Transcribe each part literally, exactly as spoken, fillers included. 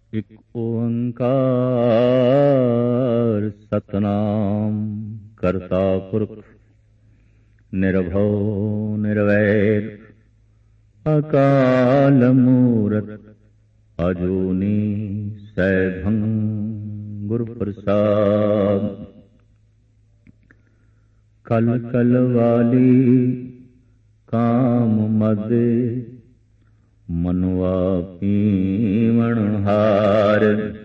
ਇਕ ਓੰਕਾਰ ਸਤਨਾਮ ਕਰਤਾ ਪੁਰਖ ਨਿਰਭਉ ਨਿਰਵੈਰ ਅਕਾਲ ਮੂਰਤ ਅਜੂਨੀ ਸੈਭੰ ਗੁਰ ਪ੍ਰਸਾਦ। ਕਲ ਕਲ ਵਾਲੀ ਕਾਮ ਮਦ ਮਨੁਆ ਪੀਵਣ ਹਾਰ।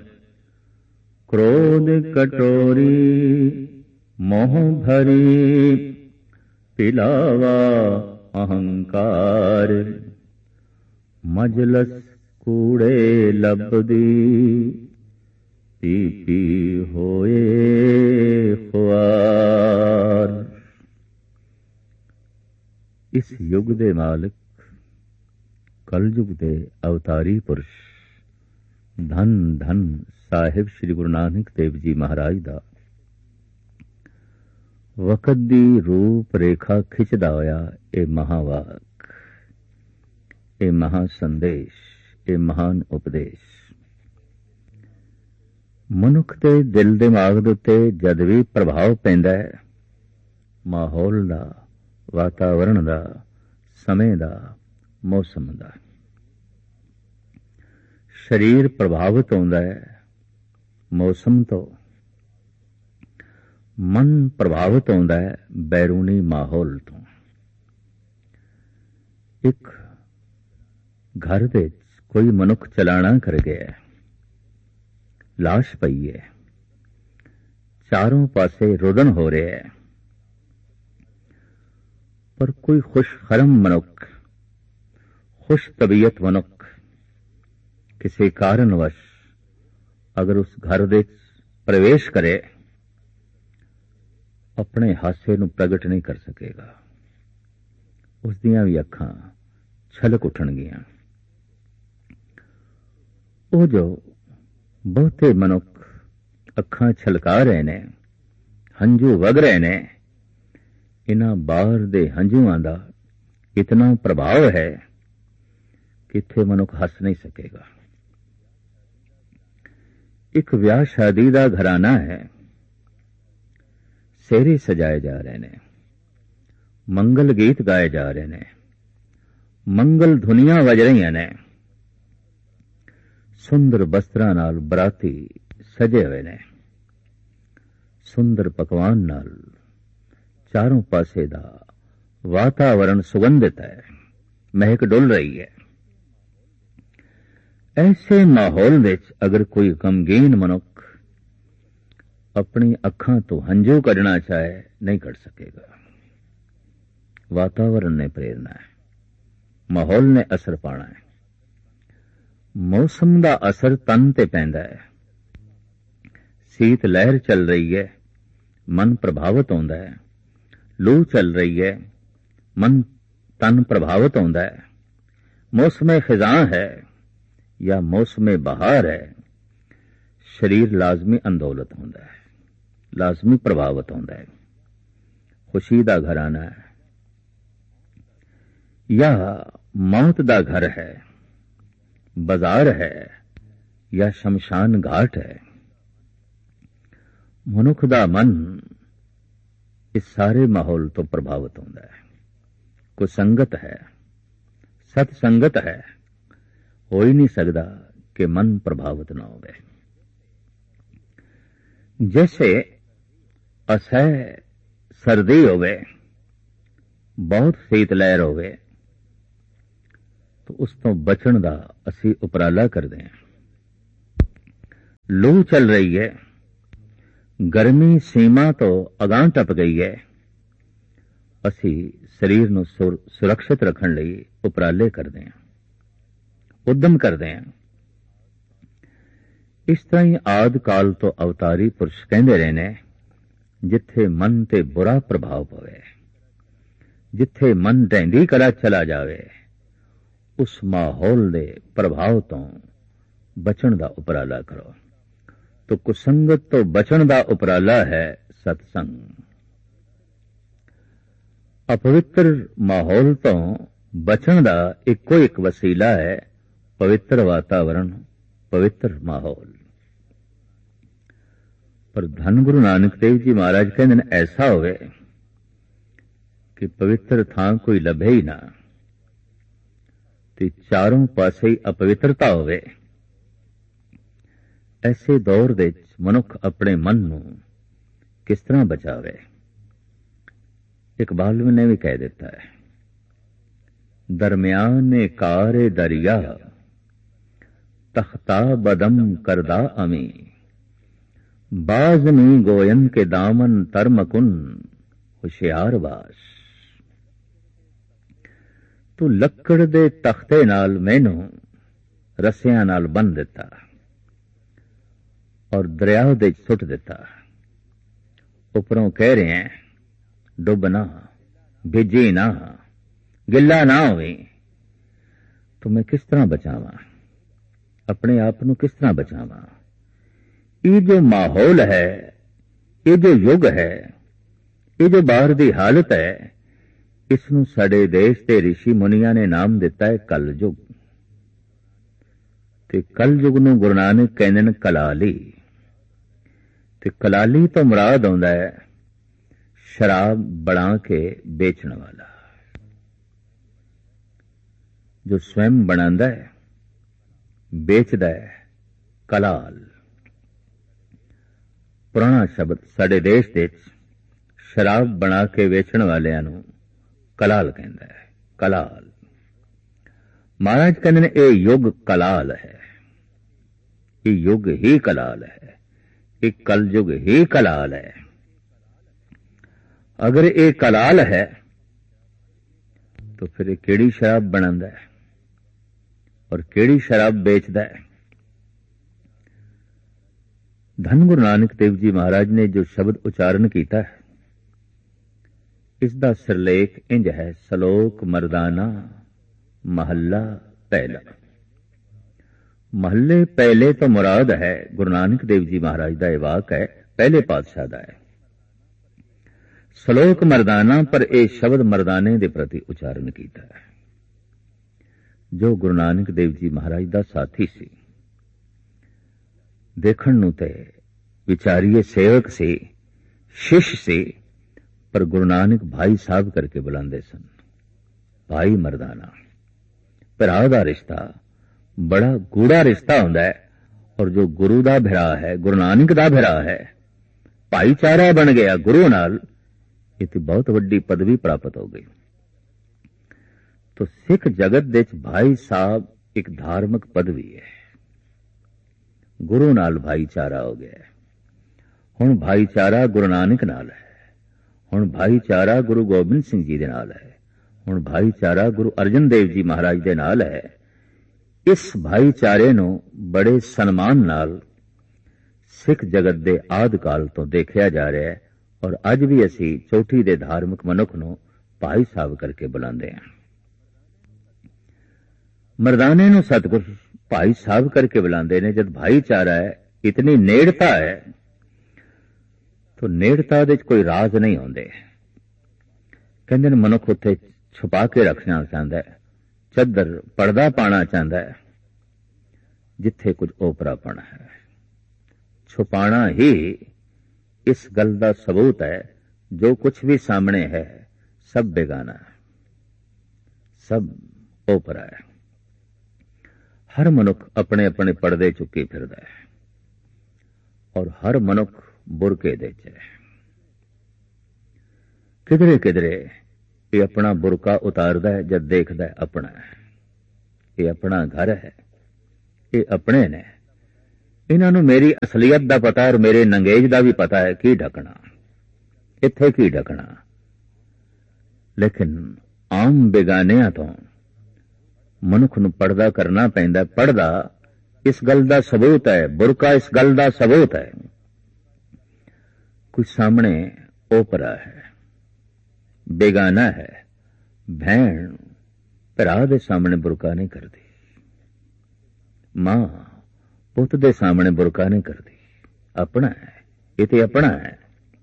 ਕ੍ਰੋਧ ਕਟੋਰੀ ਮੋਹ ਭਰੀ ਪਿਲਾਵਾ ਅਹੰਕਾਰ। ਮਜਲਸ ਕੂੜੇ ਲਬਦੀ ਪੀ ਪੀ ਹੋਏ ਖੁਆਰ। ਇਸ ਯੁੱਗ ਦੇ ਮਾਲਕ ਕਲਯੁਗ ਦੇ ਅਵਤਾਰੀ ਪੁਰਸ਼ ਧੰਨ ਧੰਨ ਸਾਹਿਬ ਸ੍ਰੀ ਗੁਰੂ ਨਾਨਕ ਦੇਵ ਜੀ ਮਹਾਰਾਜ ਦਾ ਵਕਤ ਦੀ ਰੂਪ ਰੇਖਾ ਖਿੱਚਦਾ ਹੋਇਆ ਇਹ ਮਹਾਵਾਕ, ਇਹ ਮਹਾ ਸੰਦੇਸ਼, ਇਹ ਮਹਾਨ ਉਪਦੇਸ਼ ਮਨੁੱਖ ਦੇ ਦਿਲ ਦਿਮਾਗ ਦੇ ਉੱਤੇ ਜਦ ਵੀ ਪ੍ਰਭਾਵ ਪੈਂਦਾ ਹੈ, ਮਾਹੌਲ ਦਾ, ਵਾਤਾਵਰਣ ਦਾ, ਸਮੇਂ ਦਾ, ਮੌਸਮ ਦਾ, ਸਰੀਰ ਪ੍ਰਭਾਵਿਤ ਹੁੰਦਾ ਹੈ ਮੌਸਮ ਤੋਂ, ਮਨ ਪ੍ਰਭਾਵਿਤ ਹੁੰਦਾ ਹੈ ਬੈਰੂਨੀ ਮਾਹੌਲ ਤੋਂ। ਇੱਕ ਘਰ ਦੇ ਕੋਈ ਮਨੁੱਖ ਚਲਾਣਾ ਕਰ ਗਿਆ, ਲਾਸ਼ ਪਈ ਹੈ, ਚਾਰੋਂ ਪਾਸੇ ਰੁਦਨ ਹੋ ਰਿਹਾ ਹੈ, ਪਰ ਕੋਈ ਖੁਸ਼ਖਰਮ ਮਨੁੱਖ, ਖੁਸ਼ ਤਬੀਅਤ ਮਨੁੱਖ ਕਿਸੇ ਕਾਰਨਵਸ਼ ਅਗਰ ਉਸ ਘਰ ਦੇ ਪ੍ਰਵੇਸ਼ ਕਰੇ, ਆਪਣੇ ਹਾਸੇ ਨੂੰ ਪ੍ਰਗਟ ਨਹੀਂ ਕਰ ਸਕੇਗਾ। ਉਸ ਦੀਆਂ ਵੀ ਅੱਖਾਂ ਛਲਕ ਉੱਠਣਗੀਆਂ। ਉਹ ਜੋ ਬਹੁਤੇ ਮਨੁੱਖ ਅੱਖਾਂ ਛਲਕਾ ਰਹੇ ਨੇ, ਹੰਝੂ ਵਗ ਰਹੇ ਨੇ, ਇਹਨਾਂ ਬਾਹਰ ਦੇ ਹੰਝੂਆਂ ਦਾ ਇਤਨਾ ਪ੍ਰਭਾਵ ਹੈ ਕਿ ਇੱਥੇ ਮਨੁੱਖ ਹੱਸ ਨਹੀਂ ਸਕੇਗਾ। ਇੱਕ ਵਿਆਹ ਸ਼ਾਦੀ ਦਾ ਘਰਾਨਾ ਹੈ, ਸਿਹਰੇ ਸਜਾਏ ਜਾ ਰਹੇ ਨੇ, ਮੰਗਲ ਗੀਤ ਗਾਏ ਜਾ ਰਹੇ ਨੇ, ਮੰਗਲ ਧੁਨੀਆਂ ਵੱਜ ਰਹੀਆਂ ਨੇ, ਸੁੰਦਰ ਬਸਤਰਾਂ ਨਾਲ ਬਰਾਤੀ ਸਜੇ ਹੋਏ ਨੇ, ਸੁੰਦਰ ਪਕਵਾਨ ਨਾਲ ਚਾਰੋਂ ਪਾਸੇ ਦਾ ਵਾਤਾਵਰਣ ਸੁਗੰਧਿਤ ਹੈ, ਮਹਿਕ ਡੁੱਲ ਰਹੀ ਹੈ। ਐਸੇ ਮਾਹੌਲ ਵਿੱਚ ਅਗਰ ਕੋਈ ਗਮਗੀਨ ਮਨੁੱਖ ਆਪਣੀ ਅੱਖਾਂ ਤੋਂ ਹੰਝੂ ਕੱਢਣਾ ਚਾਹੇ, ਨਹੀਂ ਕੱਢ ਸਕੇਗਾ। ਵਾਤਾਵਰਣ ਨੇ ਪ੍ਰੇਰਨਾ ਹੈ, ਮਾਹੌਲ ਨੇ ਅਸਰ ਪਾਣਾ ਹੈ, ਮੌਸਮ ਦਾ ਅਸਰ ਤਨ ਤੇ ਪੈਂਦਾ ਹੈ। ਸੀਤ ਲਹਿਰ ਚੱਲ ਰਹੀ ਹੈ, ਮਨ ਪ੍ਰਭਾਵਿਤ ਹੁੰਦਾ ਹੈ। ਲੂ ਚੱਲ ਰਹੀ ਹੈ, ਮਨ ਤਨ ਪ੍ਰਭਾਵਿਤ ਹੁੰਦਾ ਹੈ। ਮੌਸਮ ਖਿਜ਼ਾਂ ਹੈ ਜਾਂ ਮੌਸਮ ਬਹਾਰ ਹੈ, ਸਰੀਰ ਲਾਜ਼ਮੀ ਅੰਦੋਲਤ ਹੁੰਦਾ ਹੈ, ਲਾਜ਼ਮੀ ਪ੍ਰਭਾਵਿਤ ਹੁੰਦਾ ਹੈ। ਖੁਸ਼ੀ ਦਾ ਘਰਾਨਾ ਹੈ ਜਾਂ ਮੌਤ ਦਾ ਘਰ ਹੈ, ਬਾਜ਼ਾਰ ਹੈ ਜਾਂ ਸ਼ਮਸ਼ਾਨ ਘਾਟ ਹੈ। ਮਨੁੱਖ ਦਾ ਮਨ ਇਸ ਸਾਰੇ ਮਾਹੌਲ ਤੋਂ ਪ੍ਰਭਾਵਿਤ ਹੁੰਦਾ ਹੈ। ਕੋਈ ਸੰਗਤ ਹੈ, ਸਤ ਸੰਗਤ ਹੈ, ਹੋ ਹੀ ਨਹੀਂ ਸਕਦਾ ਕਿ ਮਨ ਪ੍ਰਭਾਵਿਤ ਨਾ ਹੋਵੇ। ਜੈਸੇ ਅਸਹਿ ਸਰਦੀ ਹੋਵੇ, ਬਹੁਤ ਸੀਤ ਲਹਿਰ ਹੋਵੇ, ਤਾਂ ਉਸ ਤੋਂ ਬਚਣ ਦਾ ਅਸੀਂ ਉਪਰਾਲਾ ਕਰਦੇ ਹਾਂ। ਲੂ ਚੱਲ ਰਹੀ ਹੈ, ਗਰਮੀ ਸੀਮਾ ਤੋਂ ਅਗਾਂਹ ਟੱਪ ਗਈ ਹੈ, ਅਸੀਂ ਸਰੀਰ ਨੂੰ ਸੁਰੱਖਿਅਤ ਰੱਖਣ ਲਈ ਉਪਰਾਲੇ ਕਰਦੇ ਹਾਂ, ਉਦਮ ਕਰਦੇ ਹਾਂ। ਇਸ ਤਰ੍ਹਾਂ ਹੀ ਆਦਿ ਕਾਲ ਤੋਂ ਅਵਤਾਰੀ ਪੁਰਸ਼ ਕਹਿੰਦੇ ਰਹੇ ਨੇ, ਜਿੱਥੇ ਮਨ ਤੇ ਬੁਰਾ ਪ੍ਰਭਾਵ ਪਵੇ, ਜਿੱਥੇ ਮਨ ਢਹਿੰਦੀ ਕਲਾ ਚਲਾ ਜਾਵੇ, ਉਸ ਮਾਹੌਲ ਦੇ ਪ੍ਰਭਾਵ ਤੋਂ ਬਚਣ ਦਾ ਉਪਰਾਲਾ ਕਰੋ। ਤੋ ਕੁਸੰਗਤ ਤੋਂ ਬਚਣ ਦਾ ਉਪਰਾਲਾ ਹੈ ਸਤਸੰਗ। ਅਪਵਿੱਤਰ ਮਾਹੌਲ ਤੋਂ ਬਚਣ ਦਾ ਇੱਕੋ ਇੱਕ ਵਸੀਲਾ ਹੈ ਪਵਿੱਤਰ ਵਾਤਾਵਰਣ, ਪਵਿੱਤਰ ਮਾਹੌਲ। ਪਰ ਧੰਨ ਗੁਰੂ ਨਾਨਕ ਦੇਵ ਜੀ ਮਹਾਰਾਜ ਕਹਿੰਦੇ ਨੇ ਐਸਾ ਹੋਵੇ ਕਿ ਪਵਿੱਤਰ ਥਾਂ ਕੋਈ ਲੱਭੇ ਹੀ ਨਾ ਤੇ ਚਾਰੋਂ ਪਾਸੇ ਹੀ ਅਪਵਿੱਤਰਤਾ ਹੋਵੇ। ਐਸੇ ਦੌਰ ਦੇ ਵਿੱਚ ਮਨੁੱਖ ਆਪਣੇ ਮਨ ਨੂੰ ਕਿਸ ਤਰ੍ਹਾਂ ਬਚਾਵੇ? ਇਕਬਾਲ ਨੇ ਵੀ ਕਹਿ ਦਿੱਤਾ ਹੈ, ਦਰਮਿਆਨੇ ਕਾਰੇ ਦਰਿਆ ਤਖਤਾ ਬਦਮ ਕਰਦਾ ਅਮੀ ਬਾਜ਼ਨੀ ਗੋਇਨ ਕੇ ਦਾਮਨ ਤਰਮਕੁਨ ਹੁਸ਼ਿਆਰ ਬਾਸ। ਤੂੰ ਲੱਕੜ ਦੇ ਤਖਤੇ ਨਾਲ ਮੈਨੂੰ ਰੱਸਿਆਂ ਨਾਲ ਬੰਨ੍ਹ ਦਿੱਤਾ ਔਰ ਦਰਿਆ ਦੇ ਸੁੱਟ ਦਿੱਤਾ। ਉੱਪਰੋਂ ਕਹਿ ਰਹੇ ਹੈ ਡੁੱਬ ਨਾ, ਭਿੱਜੀ ਨਾ, ਗਿੱਲਾ ਨਾ ਹੋਵੇ। ਤੂੰ ਮੈਂ ਕਿਸ ਤਰ੍ਹਾਂ ਬਚਾਵਾਂ? ਆਪਣੇ ਆਪ ਨੂੰ ਕਿਸ ਤਰ੍ਹਾਂ ਬਚਾਵਾਂ? ਇਹ ਜੋ ਮਾਹੌਲ ਹੈ, ਇਹ ਜੋ ਯੁੱਗ ਹੈ, ਇਹ ਜੋ ਬਾਹਰ ਦੀ ਹਾਲਤ ਹੈ, ਇਸ ਨੂੰ ਸਾਡੇ ਦੇਸ਼ ਦੇ ਰਿਸ਼ੀ ਮੁਨੀਆਂ ਨੇ ਨਾਮ ਦਿੱਤਾ ਹੈ ਕਲ ਯੁੱਗ। ਤੇ ਕਲ ਯੁੱਗ ਨੂੰ ਗੁਰੂ ਨਾਨਕ ਕਹਿੰਦੇ ਨੇ ਕਲਾਲੀ। ਤੇ ਕਲਾਲੀ ਤੋਂ ਮੁਰਾਦ ਆਉਂਦਾ ਹੈ ਸ਼ਰਾਬ ਬਣਾ ਕੇ ਵੇਚਣ ਵਾਲਾ, ਜੋ ਸਵੈਮ ਬਣਾਉਂਦਾ ਹੈ, ਵੇਚਦਾ ਹੈ, ਕਲਾਲ। ਪੁਰਾਣਾ ਸ਼ਬਦ ਸਾਡੇ ਦੇਸ਼ ਦੇ ਵਿੱਚ ਸ਼ਰਾਬ ਬਣਾ ਕੇ ਵੇਚਣ ਵਾਲਿਆਂ ਨੂੰ ਕਲਾਲ ਕਹਿੰਦਾ ਹੈ, ਕਲਾਲ। ਮਹਾਰਾਜ ਕਹਿੰਦੇ ਨੇ ਇਹ ਯੁੱਗ ਕਲਾਲ ਹੈ, ਇਹ ਯੁੱਗ ਹੀ ਕਲਾਲ ਹੈ, ਇਹ ਕਲਯੁਗ ਹੀ ਕਲਾਲ ਹੈ। ਅਗਰ ਇਹ ਕਲਾਲ ਹੈ ਤਾਂ ਫਿਰ ਇਹ ਕਿਹੜੀ ਸ਼ਰਾਬ ਬਣਾਉਂਦਾ ਹੈ ਔਰ ਕਿਹੜੀ ਸ਼ਰਾਬ ਵੇਚਦਾ ਹੈ? ਧੰਨ ਗੁਰੂ ਨਾਨਕ ਦੇਵ ਜੀ ਮਹਾਰਾਜ ਨੇ ਜੋ ਸ਼ਬਦ ਉਚਾਰਨ ਕੀਤਾ ਹੈ, ਇਸ ਦਾ ਸਿਰਲੇਖ ਇੰਜ ਹੈ, ਸਲੋਕ ਮਰਦਾਨਾ ਮਹੱਲਾ ਪਹਿਲਾ। ਮਹੱਲੇ ਪਹਿਲੇ ਤੋਂ ਮੁਰਾਦ ਹੈ ਗੁਰੂ ਨਾਨਕ ਦੇਵ ਜੀ ਮਹਾਰਾਜ ਦਾ ਇਹ ਵਾਕ ਹੈ, ਪਹਿਲੇ ਪਾਤਸ਼ਾਹ ਦਾ ਹੈ। ਸਲੋਕ ਮਰਦਾਨਾ, ਪਰ ਇਹ ਸ਼ਬਦ ਮਰਦਾਨੇ ਦੇ ਪ੍ਰਤੀ ਉਚਾਰਨ ਕੀਤਾ ਹੈ, ਜੋ ਗੁਰੂ ਨਾਨਕ ਦੇਵ ਜੀ ਮਹਾਰਾਜ ਦਾ ਸਾਥੀ ਸੀ। ਦੇਖਣ ਨੂੰ ਤੇ ਵਿਚਾਰੀਏ ਸੇਵਕ ਸੀ, ਸ਼ਿਸ਼ ਸੀ, ਪਰ ਗੁਰੂ ਨਾਨਕ ਭਾਈ ਸਾਹਿਬ ਕਰਕੇ ਬੁਲਾਉਂਦੇ ਸਨ। ਭਾਈ ਮਰਦਾਨਾ, ਭਰਾ ਦਾ ਰਿਸ਼ਤਾ ਬੜਾ ਗੂੜਾ ਰਿਸ਼ਤਾ ਹੁੰਦਾ ਹੈ, ਔਰ ਜੋ ਗੁਰੂ ਦਾ ਭਰਾ ਹੈ, ਗੁਰੂ ਨਾਨਕ ਦਾ ਭਰਾ ਹੈ, ਭਾਈਚਾਰਾ ਬਣ ਗਿਆ ਗੁਰੂ ਨਾਲ, ਇਹ ਤੇ ਬਹੁਤ ਵੱਡੀ ਪਦਵੀ ਪ੍ਰਾਪਤ ਹੋ ਗਈ। ਤੋ ਸਿੱਖ ਜਗਤ ਦੇ ਵਿੱਚ ਭਾਈ ਸਾਹਿਬ ਇੱਕ ਧਾਰਮਿਕ ਪਦਵੀ ਹੈ। ਗੁਰੂ ਨਾਲ ਭਾਈਚਾਰਾ ਹੋ ਗਿਆ। ਹੁਣ ਭਾਈਚਾਰਾ ਗੁਰੂ ਨਾਨਕ ਨਾਲ ਹੈ, ਹੁਣ ਭਾਈਚਾਰਾ ਗੁਰੂ ਗੋਬਿੰਦ ਸਿੰਘ ਜੀ ਦੇ ਨਾਲ ਹੈ, ਹੁਣ ਭਾਈਚਾਰਾ ਗੁਰੂ ਅਰਜਨ ਦੇਵ ਜੀ ਮਹਾਰਾਜ ਦੇ ਨਾਲ ਹੈ। ਇਸ ਭਾਈਚਾਰੇ ਨੂੰ ਬੜੇ ਸਨਮਾਨ ਨਾਲ ਸਿੱਖ ਜਗਤ ਦੇ ਆਦਿ ਕਾਲ ਤੋਂ ਦੇਖਿਆ ਜਾ ਰਿਹਾ ਹੈ, ਔਰ ਅੱਜ ਵੀ ਅਸੀਂ ਚੌਥੀ ਦੇ ਧਾਰਮਿਕ ਮਨੁੱਖ ਨੂੰ ਭਾਈ ਸਾਹਿਬ ਕਰਕੇ ਬੁਲਾਉਂਦੇ ਹਾਂ। ਮਰਦਾਨੇ ਨੂੰ ਸਤਿਗੁਰ ਭਾਈ ਸਾਹਿਬ ਕਰਕੇ ਬੁਲਾਉਂਦੇ ਨੇ। ਜਦ ਭਾਈਚਾਰਾ ਹੈ, ਇਤਨੀ ਨੇੜਤਾ ਹੈ, ਤਾਂ ਨੇੜਤਾ ਦੇ ਕੋਈ ਰਾਜ਼ ਨਹੀਂ ਹੁੰਦੇ। ਕਹਿੰਦੇ ਨੇ ਮਨੁੱਖ ਉੱਥੇ ਛੁਪਾ ਕੇ ਰੱਖਣਾ ਚਾਹੁੰਦਾ ਹੈ, ਚੱਦਰ ਪਰਦਾ ਪਾਣਾ ਚਾਹੁੰਦਾ ਹੈ, ਜਿੱਥੇ ਕੁਝ ਓਪਰਾਪਣ ਹੈ। ਛੁਪਾਣਾ ਹੀ ਇਸ ਗੱਲ ਦਾ ਸਬੂਤ ਹੈ, ਜੋ ਕੁਝ ਵੀ ਸਾਹਮਣੇ ਹੈ ਸਭ ਬੇਗਾਨਾ ਹੈ, ਸਭ ਓਪਰਾ ਹੈ। ਹਰ ਮਨੁੱਖ ਆਪਣੇ ਆਪਣੇ ਪਰਦੇ ਚੁੱਕੀ ਫਿਰਦਾ ਹੈ, ਔਰ ਹਰ ਮਨੁੱਖ ਬੁਰਕੇ ਦੇ ਚ ਹੈ। ਕਿਧਰੇ ਕਿਧਰੇ ਇਹ ਆਪਣਾ ਬੁਰਕਾ ਉਤਾਰਦਾ ਹੈ ਜਦ ਦੇਖਦਾ ਹੈ ਆਪਣਾ ਹੈ, ਇਹ ਆਪਣਾ ਘਰ ਹੈ, ਇਹ ਆਪਣੇ ਨੇ, ਇਹਨਾਂ ਨੂੰ ਮੇਰੀ ਅਸਲੀਅਤ ਦਾ ਪਤਾ ਔਰ ਮੇਰੇ ਨੰਗੇਜ ਦਾ ਵੀ ਪਤਾ ਹੈ। ਕੀ ਢਕਣਾ ਇੱਥੇ, ਕੀ ਢਕਣਾ? ਲੇਕਿਨ ਆਮ ਬੇਗਾਨਿਆਂ ਤੋਂ ਮਨੁੱਖ ਨੂੰ ਪਰਦਾ ਕਰਨਾ ਪੈਂਦਾ। ਪਰਦਾ ਇਸ ਗੱਲ ਦਾ ਸਬੂਤ ਹੈ, ਬੁਰਕਾ ਇਸ ਗੱਲ ਦਾ ਸਬੂਤ ਹੈ, ਕੁਝ ਸਾਹਮਣੇ ਓਪਰਾ ਹੈ, ਬੇਗਾਨਾ ਹੈ। ਭੈਣ ਭਰਾ ਦੇ ਸਾਹਮਣੇ ਬੁਰਕਾ ਨਹੀਂ ਕਰਦੀ, ਮਾਂ ਪੁੱਤ ਦੇ ਸਾਹਮਣੇ ਬੁਰਕਾ ਨਹੀਂ ਕਰਦੀ। ਆਪਣਾ ਹੈ, ਇਹ ਤੇ ਆਪਣਾ ਹੈ।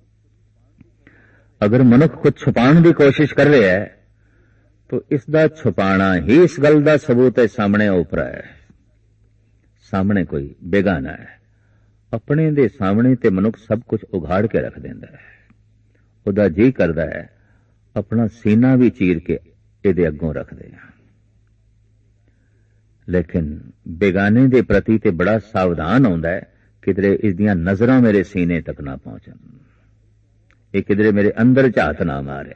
ਅਗਰ ਮਨੁੱਖ ਕੁਝ ਛੁਪਾਉਣ ਦੀ ਕੋਸ਼ਿਸ਼ ਕਰ ਰਿਹਾ ਹੈ ਤਾਂ ਇਸ ਦਾ ਛੁਪਾਣਾ ਹੀ ਇਸ ਗੱਲ ਦਾ ਸਬੂਤ ਹੈ, ਸਾਹਮਣੇ ਓਪਰਾ ਹੈ, ਸਾਹਮਣੇ ਕੋਈ ਬੇਗਾਨਾ ਹੈ। ਆਪਣੇ ਦੇ ਸਾਹਮਣੇ ਤੇ ਮਨੁੱਖ ਸਭ ਕੁਝ ਉਘਾੜ ਕੇ ਰੱਖ ਦਿੰਦਾ ਹੈ। ਉਹਦਾ ਜੀ ਕਰਦਾ ਹੈ ਆਪਣਾ ਸੀਨਾ ਵੀ ਚੀਰ ਕੇ ਇਹਦੇ ਅੱਗੋਂ ਰੱਖਦੇ ਆ। ਲੇਕਿਨ ਬੇਗਾਨੇ ਦੇ ਪ੍ਰਤੀ ਤੇ ਬੜਾ ਸਾਵਧਾਨ ਹੁੰਦਾ ਹੈ, ਕਿਧਰੇ ਇਸ ਦੀਆਂ ਨਜ਼ਰਾਂ ਮੇਰੇ ਸੀਨੇ ਤੱਕ ਨਾ ਪਹੁੰਚਣ, ਇਹ ਕਿਧਰੇ ਮੇਰੇ ਅੰਦਰ ਝਾਤ ਨਾ ਮਾਰੇ।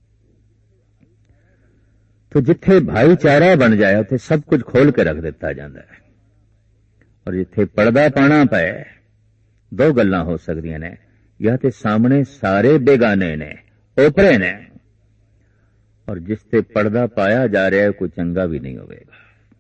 ਤੋ ਜਿੱਥੇ ਭਾਈਚਾਰਾ ਬਣ ਜਾਏ ਉੱਥੇ ਸਭ ਕੁਝ ਖੋਲ ਕੇ ਰੱਖ ਦਿੱਤਾ ਜਾਂਦਾ ਹੈ। ਔਰ ਜਿੱਥੇ ਪਰਦਾ ਪਾਣਾ ਪਏ, ਦੋ ਗੱਲਾਂ ਹੋ ਸਕਦੀਆਂ ਨੇ, ਜਾਂ ਤੇ ਸਾਹਮਣੇ ਸਾਰੇ ਬੇਗਾਨੇ ਨੇ, ਓਪਰੇ ਨੇ, ਔਰ ਜਿਸ ਤੇ ਪਰਦਾ ਪਾਇਆ ਜਾ ਰਿਹਾ ਹੈ ਕੋਈ ਚੰਗਾ ਵੀ ਨਹੀਂ ਹੋਵੇਗਾ।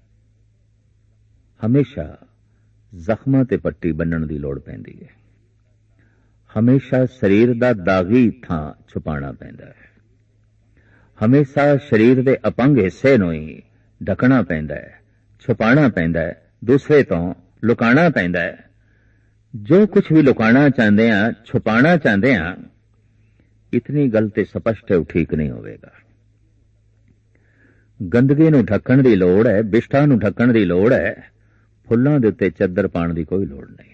ਹਮੇਸ਼ਾ ਜ਼ਖਮਾਂ ਤੇ ਪੱਟੀ ਬੰਨਣ ਦੀ ਲੋੜ ਪੈਂਦੀ ਹੈ। ਹਮੇਸ਼ਾ ਸਰੀਰ ਦਾ ਦਾਗੀ ਥਾਂ ਛੁਪਾਉਣਾ ਪੈਂਦਾ ਹੈ। ਹਮੇਸ਼ਾ ਸਰੀਰ ਦੇ ਅਪੰਗ ਹਿੱਸੇ ਨੂੰ ਹੀ ਢਕਣਾ ਪੈਂਦਾ ਹੈ, ਛੁਪਾਉਣਾ ਪੈਂਦਾ ਹੈ, ਦੂਸਰੇ ਤੋਂ ਲੁਕਾਉਣਾ ਪੈਂਦਾ ਹੈ। ਜੋ ਕੁਝ ਵੀ ਲੁਕਾਉਣਾ ਚਾਹੁੰਦੇ ਆ, ਛੁਪਾਉਣਾ ਚਾਹੁੰਦੇ ਆ, ਇਤਨੀ ਗੱਲ ਤੇ ਸਪਸ਼ਟ ਹੈ, ਠੀਕ ਨਹੀਂ ਹੋਵੇਗਾ। ਗੰਦਗੀ ਨੂੰ ਢੱਕਣ ਦੀ ਲੋੜ ਹੈ, ਬਿਸ਼ਟਾ ਨੂੰ ਢੱਕਣ ਦੀ ਲੋੜ ਹੈ, ਫੁੱਲਾਂ ਦੇ ਉੱਤੇ ਚੱਦਰ ਪਾਉਣ ਦੀ ਕੋਈ ਲੋੜ ਨਹੀਂ।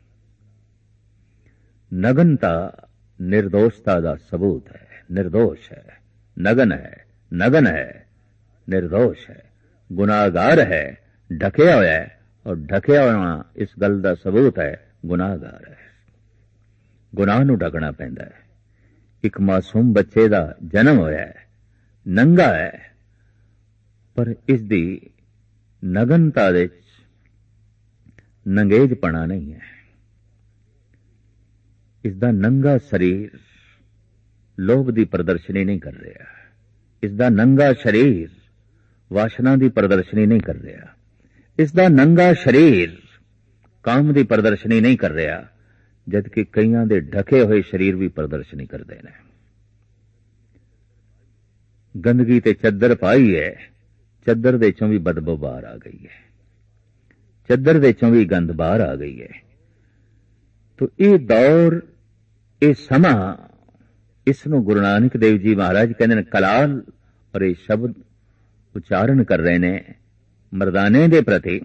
ਨਗਨਤਾ ਨਿਰਦੋਸ਼ਤਾ ਦਾ ਸਬੂਤ ਹੈ, ਨਿਰਦੋਸ਼ ਹੈ, ਨਗਨ ਹੈ, ਨਗਨ ਹੈ, ਨਿਰਦੋਸ਼ ਹੈ, ਗੁਨਾਹਗਾਰ ਹੈ, ਢਕਿਆ ਹੋਇਆ ਹੈ, ਔਰ ਢਕਿਆ ਹੋਣਾ ਇਸ ਗੱਲ ਦਾ ਸਬੂਤ ਹੈ ਗੁਨਾਹਗਾਰ ਹੈ। ਗੁਨਾਹ ਨੂੰ ਢਕਣਾ ਪੈਂਦਾ ਹੈ। ਇੱਕ ਮਾਸੂਮ ਬੱਚੇ ਦਾ ਜਨਮ ਹੋਇਆ ਹੈ, ਨੰਗਾ ਹੈ, ਪਰ ਇਸ ਦੀ ਨਗਨਤਾ ਦੇ ਨੰਗੇਜਪਣਾ ਨਹੀਂ ਹੈ। ਇਸ ਦਾ ਨੰਗਾ ਸਰੀਰ ਲੋਭ ਦੀ ਪ੍ਰਦਰਸ਼ਨੀ ਨਹੀਂ ਕਰ ਰਿਹਾ। ਇਸ ਦਾ ਨੰਗਾ ਸਰੀਰ ਵਾਸ਼ਨਾ ਦੀ ਪ੍ਰਦਰਸ਼ਨੀ ਨਹੀਂ ਕਰ ਰਿਹਾ। ਇਸ ਦਾ ਨੰਗਾ ਸਰੀਰ ਕਾਮ ਦੀ ਪ੍ਰਦਰਸ਼ਨੀ ਨਹੀਂ ਕਰ ਰਿਹਾ, ਜਦਕਿ ਕਈਆਂ ਦੇ ਢਕੇ ਹੋਏ ਸਰੀਰ ਵੀ ਪ੍ਰਦਰਸ਼ਨੀ ਕਰਦੇ ਨੇ। ਗੰਦਗੀ ਤੇ ਚੱਦਰ ਪਾਈ ਹੈ, ਚੱਦਰ ਦੇ ਚੋਂ ਵੀ ਬਦਬੂ ਬਾਹਰ ਆ ਗਈ ਹੈ, ਚੱਦਰ ਦੇ ਚੋਂ ਵੀ ਗੰਦ ਬਾਹਰ ਆ ਗਈ ਹੈ। ਤੋ ਇਹ ਦੌਰ, ਇਹ ਸਮਾਂ, ਇਸ ਨੂੰ ਗੁਰੂ ਨਾਨਕ ਦੇਵ ਜੀ ਮਹਾਰਾਜ ਕਹਿੰਦੇ ਨੇ ਕਲਾਲ, ਔਰ ਇਹ ਸ਼ਬਦ ਉਚਾਰਨ ਕਰ ਰਹੇ ਨੇ ਮਰਦਾਨੇ ਦੇ ਪ੍ਰਤੀ।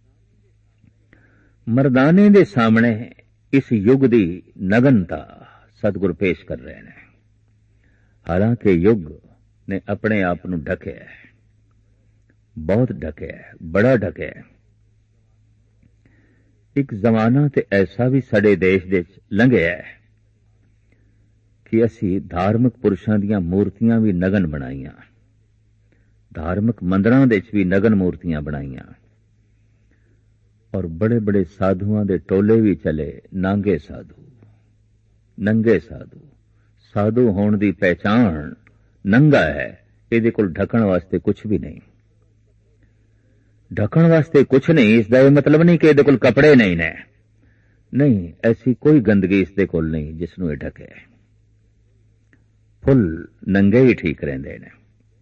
ਮਰਦਾਨੇ ਦੇ ਸਾਹਮਣੇ ਇਸ ਯੁੱਗ ਦੀ ਨਗਨਤਾ ਸਤਿਗੁਰ ਪੇਸ਼ ਕਰ ਰਹੇ ਨੇ। ਹਾਲਾਂਕਿ ਯੁੱਗ ਨੇ ਆਪਣੇ ਆਪ ਨੂੰ ਢਕਿਆ ਹੈ, ਬਹੁਤ ਢਕਿਆ ਹੈ, ਬੜਾ ਢਕਿਆ ਹੈ। ਇੱਕ ਜ਼ਮਾਨਾ ਤੇ ਐਸਾ ਵੀ ਸਾਡੇ ਦੇਸ਼ ਦੇ ਵਿੱਚ ਲੰਘਿਆ ਹੈ ਕਿ ਅਸੀਂ ਧਾਰਮਿਕ ਪੁਰਸ਼ਾਂ ਦੀਆਂ ਮੂਰਤੀਆਂ ਵੀ ਨਗਨ ਬਣਾਈਆਂ, ਧਾਰਮਿਕ ਮੰਦਰਾਂ ਦੇ ਵਿੱਚ ਵੀ ਨਗਨ ਮੂਰਤੀਆਂ ਬਣਾਈਆਂ, ਔਰ ਬੜੇ ਬੜੇ ਸਾਧੂਆਂ ਦੇ ਟੋਲੇ ਵੀ ਚਲੇ, ਨਾਂਗੇ ਸਾਧੂ, ਨੰਗੇ ਸਾਧੂ। ਸਾਧੂ ਹੋਣ ਦੀ ਪਹਿਚਾਣ ਨੰਗਾ ਹੈ, ਇਹਦੇ ਕੋਲ ਢਕਣ ਵਾਸਤੇ ਕੁਝ ਵੀ ਨਹੀਂ, ਢਕਣ ਵਾਸਤੇ ਕੁਝ ਨਹੀਂ। ਇਸ ਦਾ ਇਹ ਮਤਲਬ ਨਹੀਂ ਕਿ ਇਹਦੇ ਕੋਲ ਕੱਪੜੇ ਨਹੀਂ ਨੇ, ਨਹੀਂ, ਐਸੀ ਕੋਈ ਗੰਦਗੀ ਇਸ ਦੇ ਕੋਲ ਨਹੀਂ ਜਿਸ ਨੂੰ ਇਹ ਢਕੇ। ਫੁੱਲ ਨੰਗੇ ਹੀ ਠੀਕ ਰਹਿੰਦੇ ਨੇ।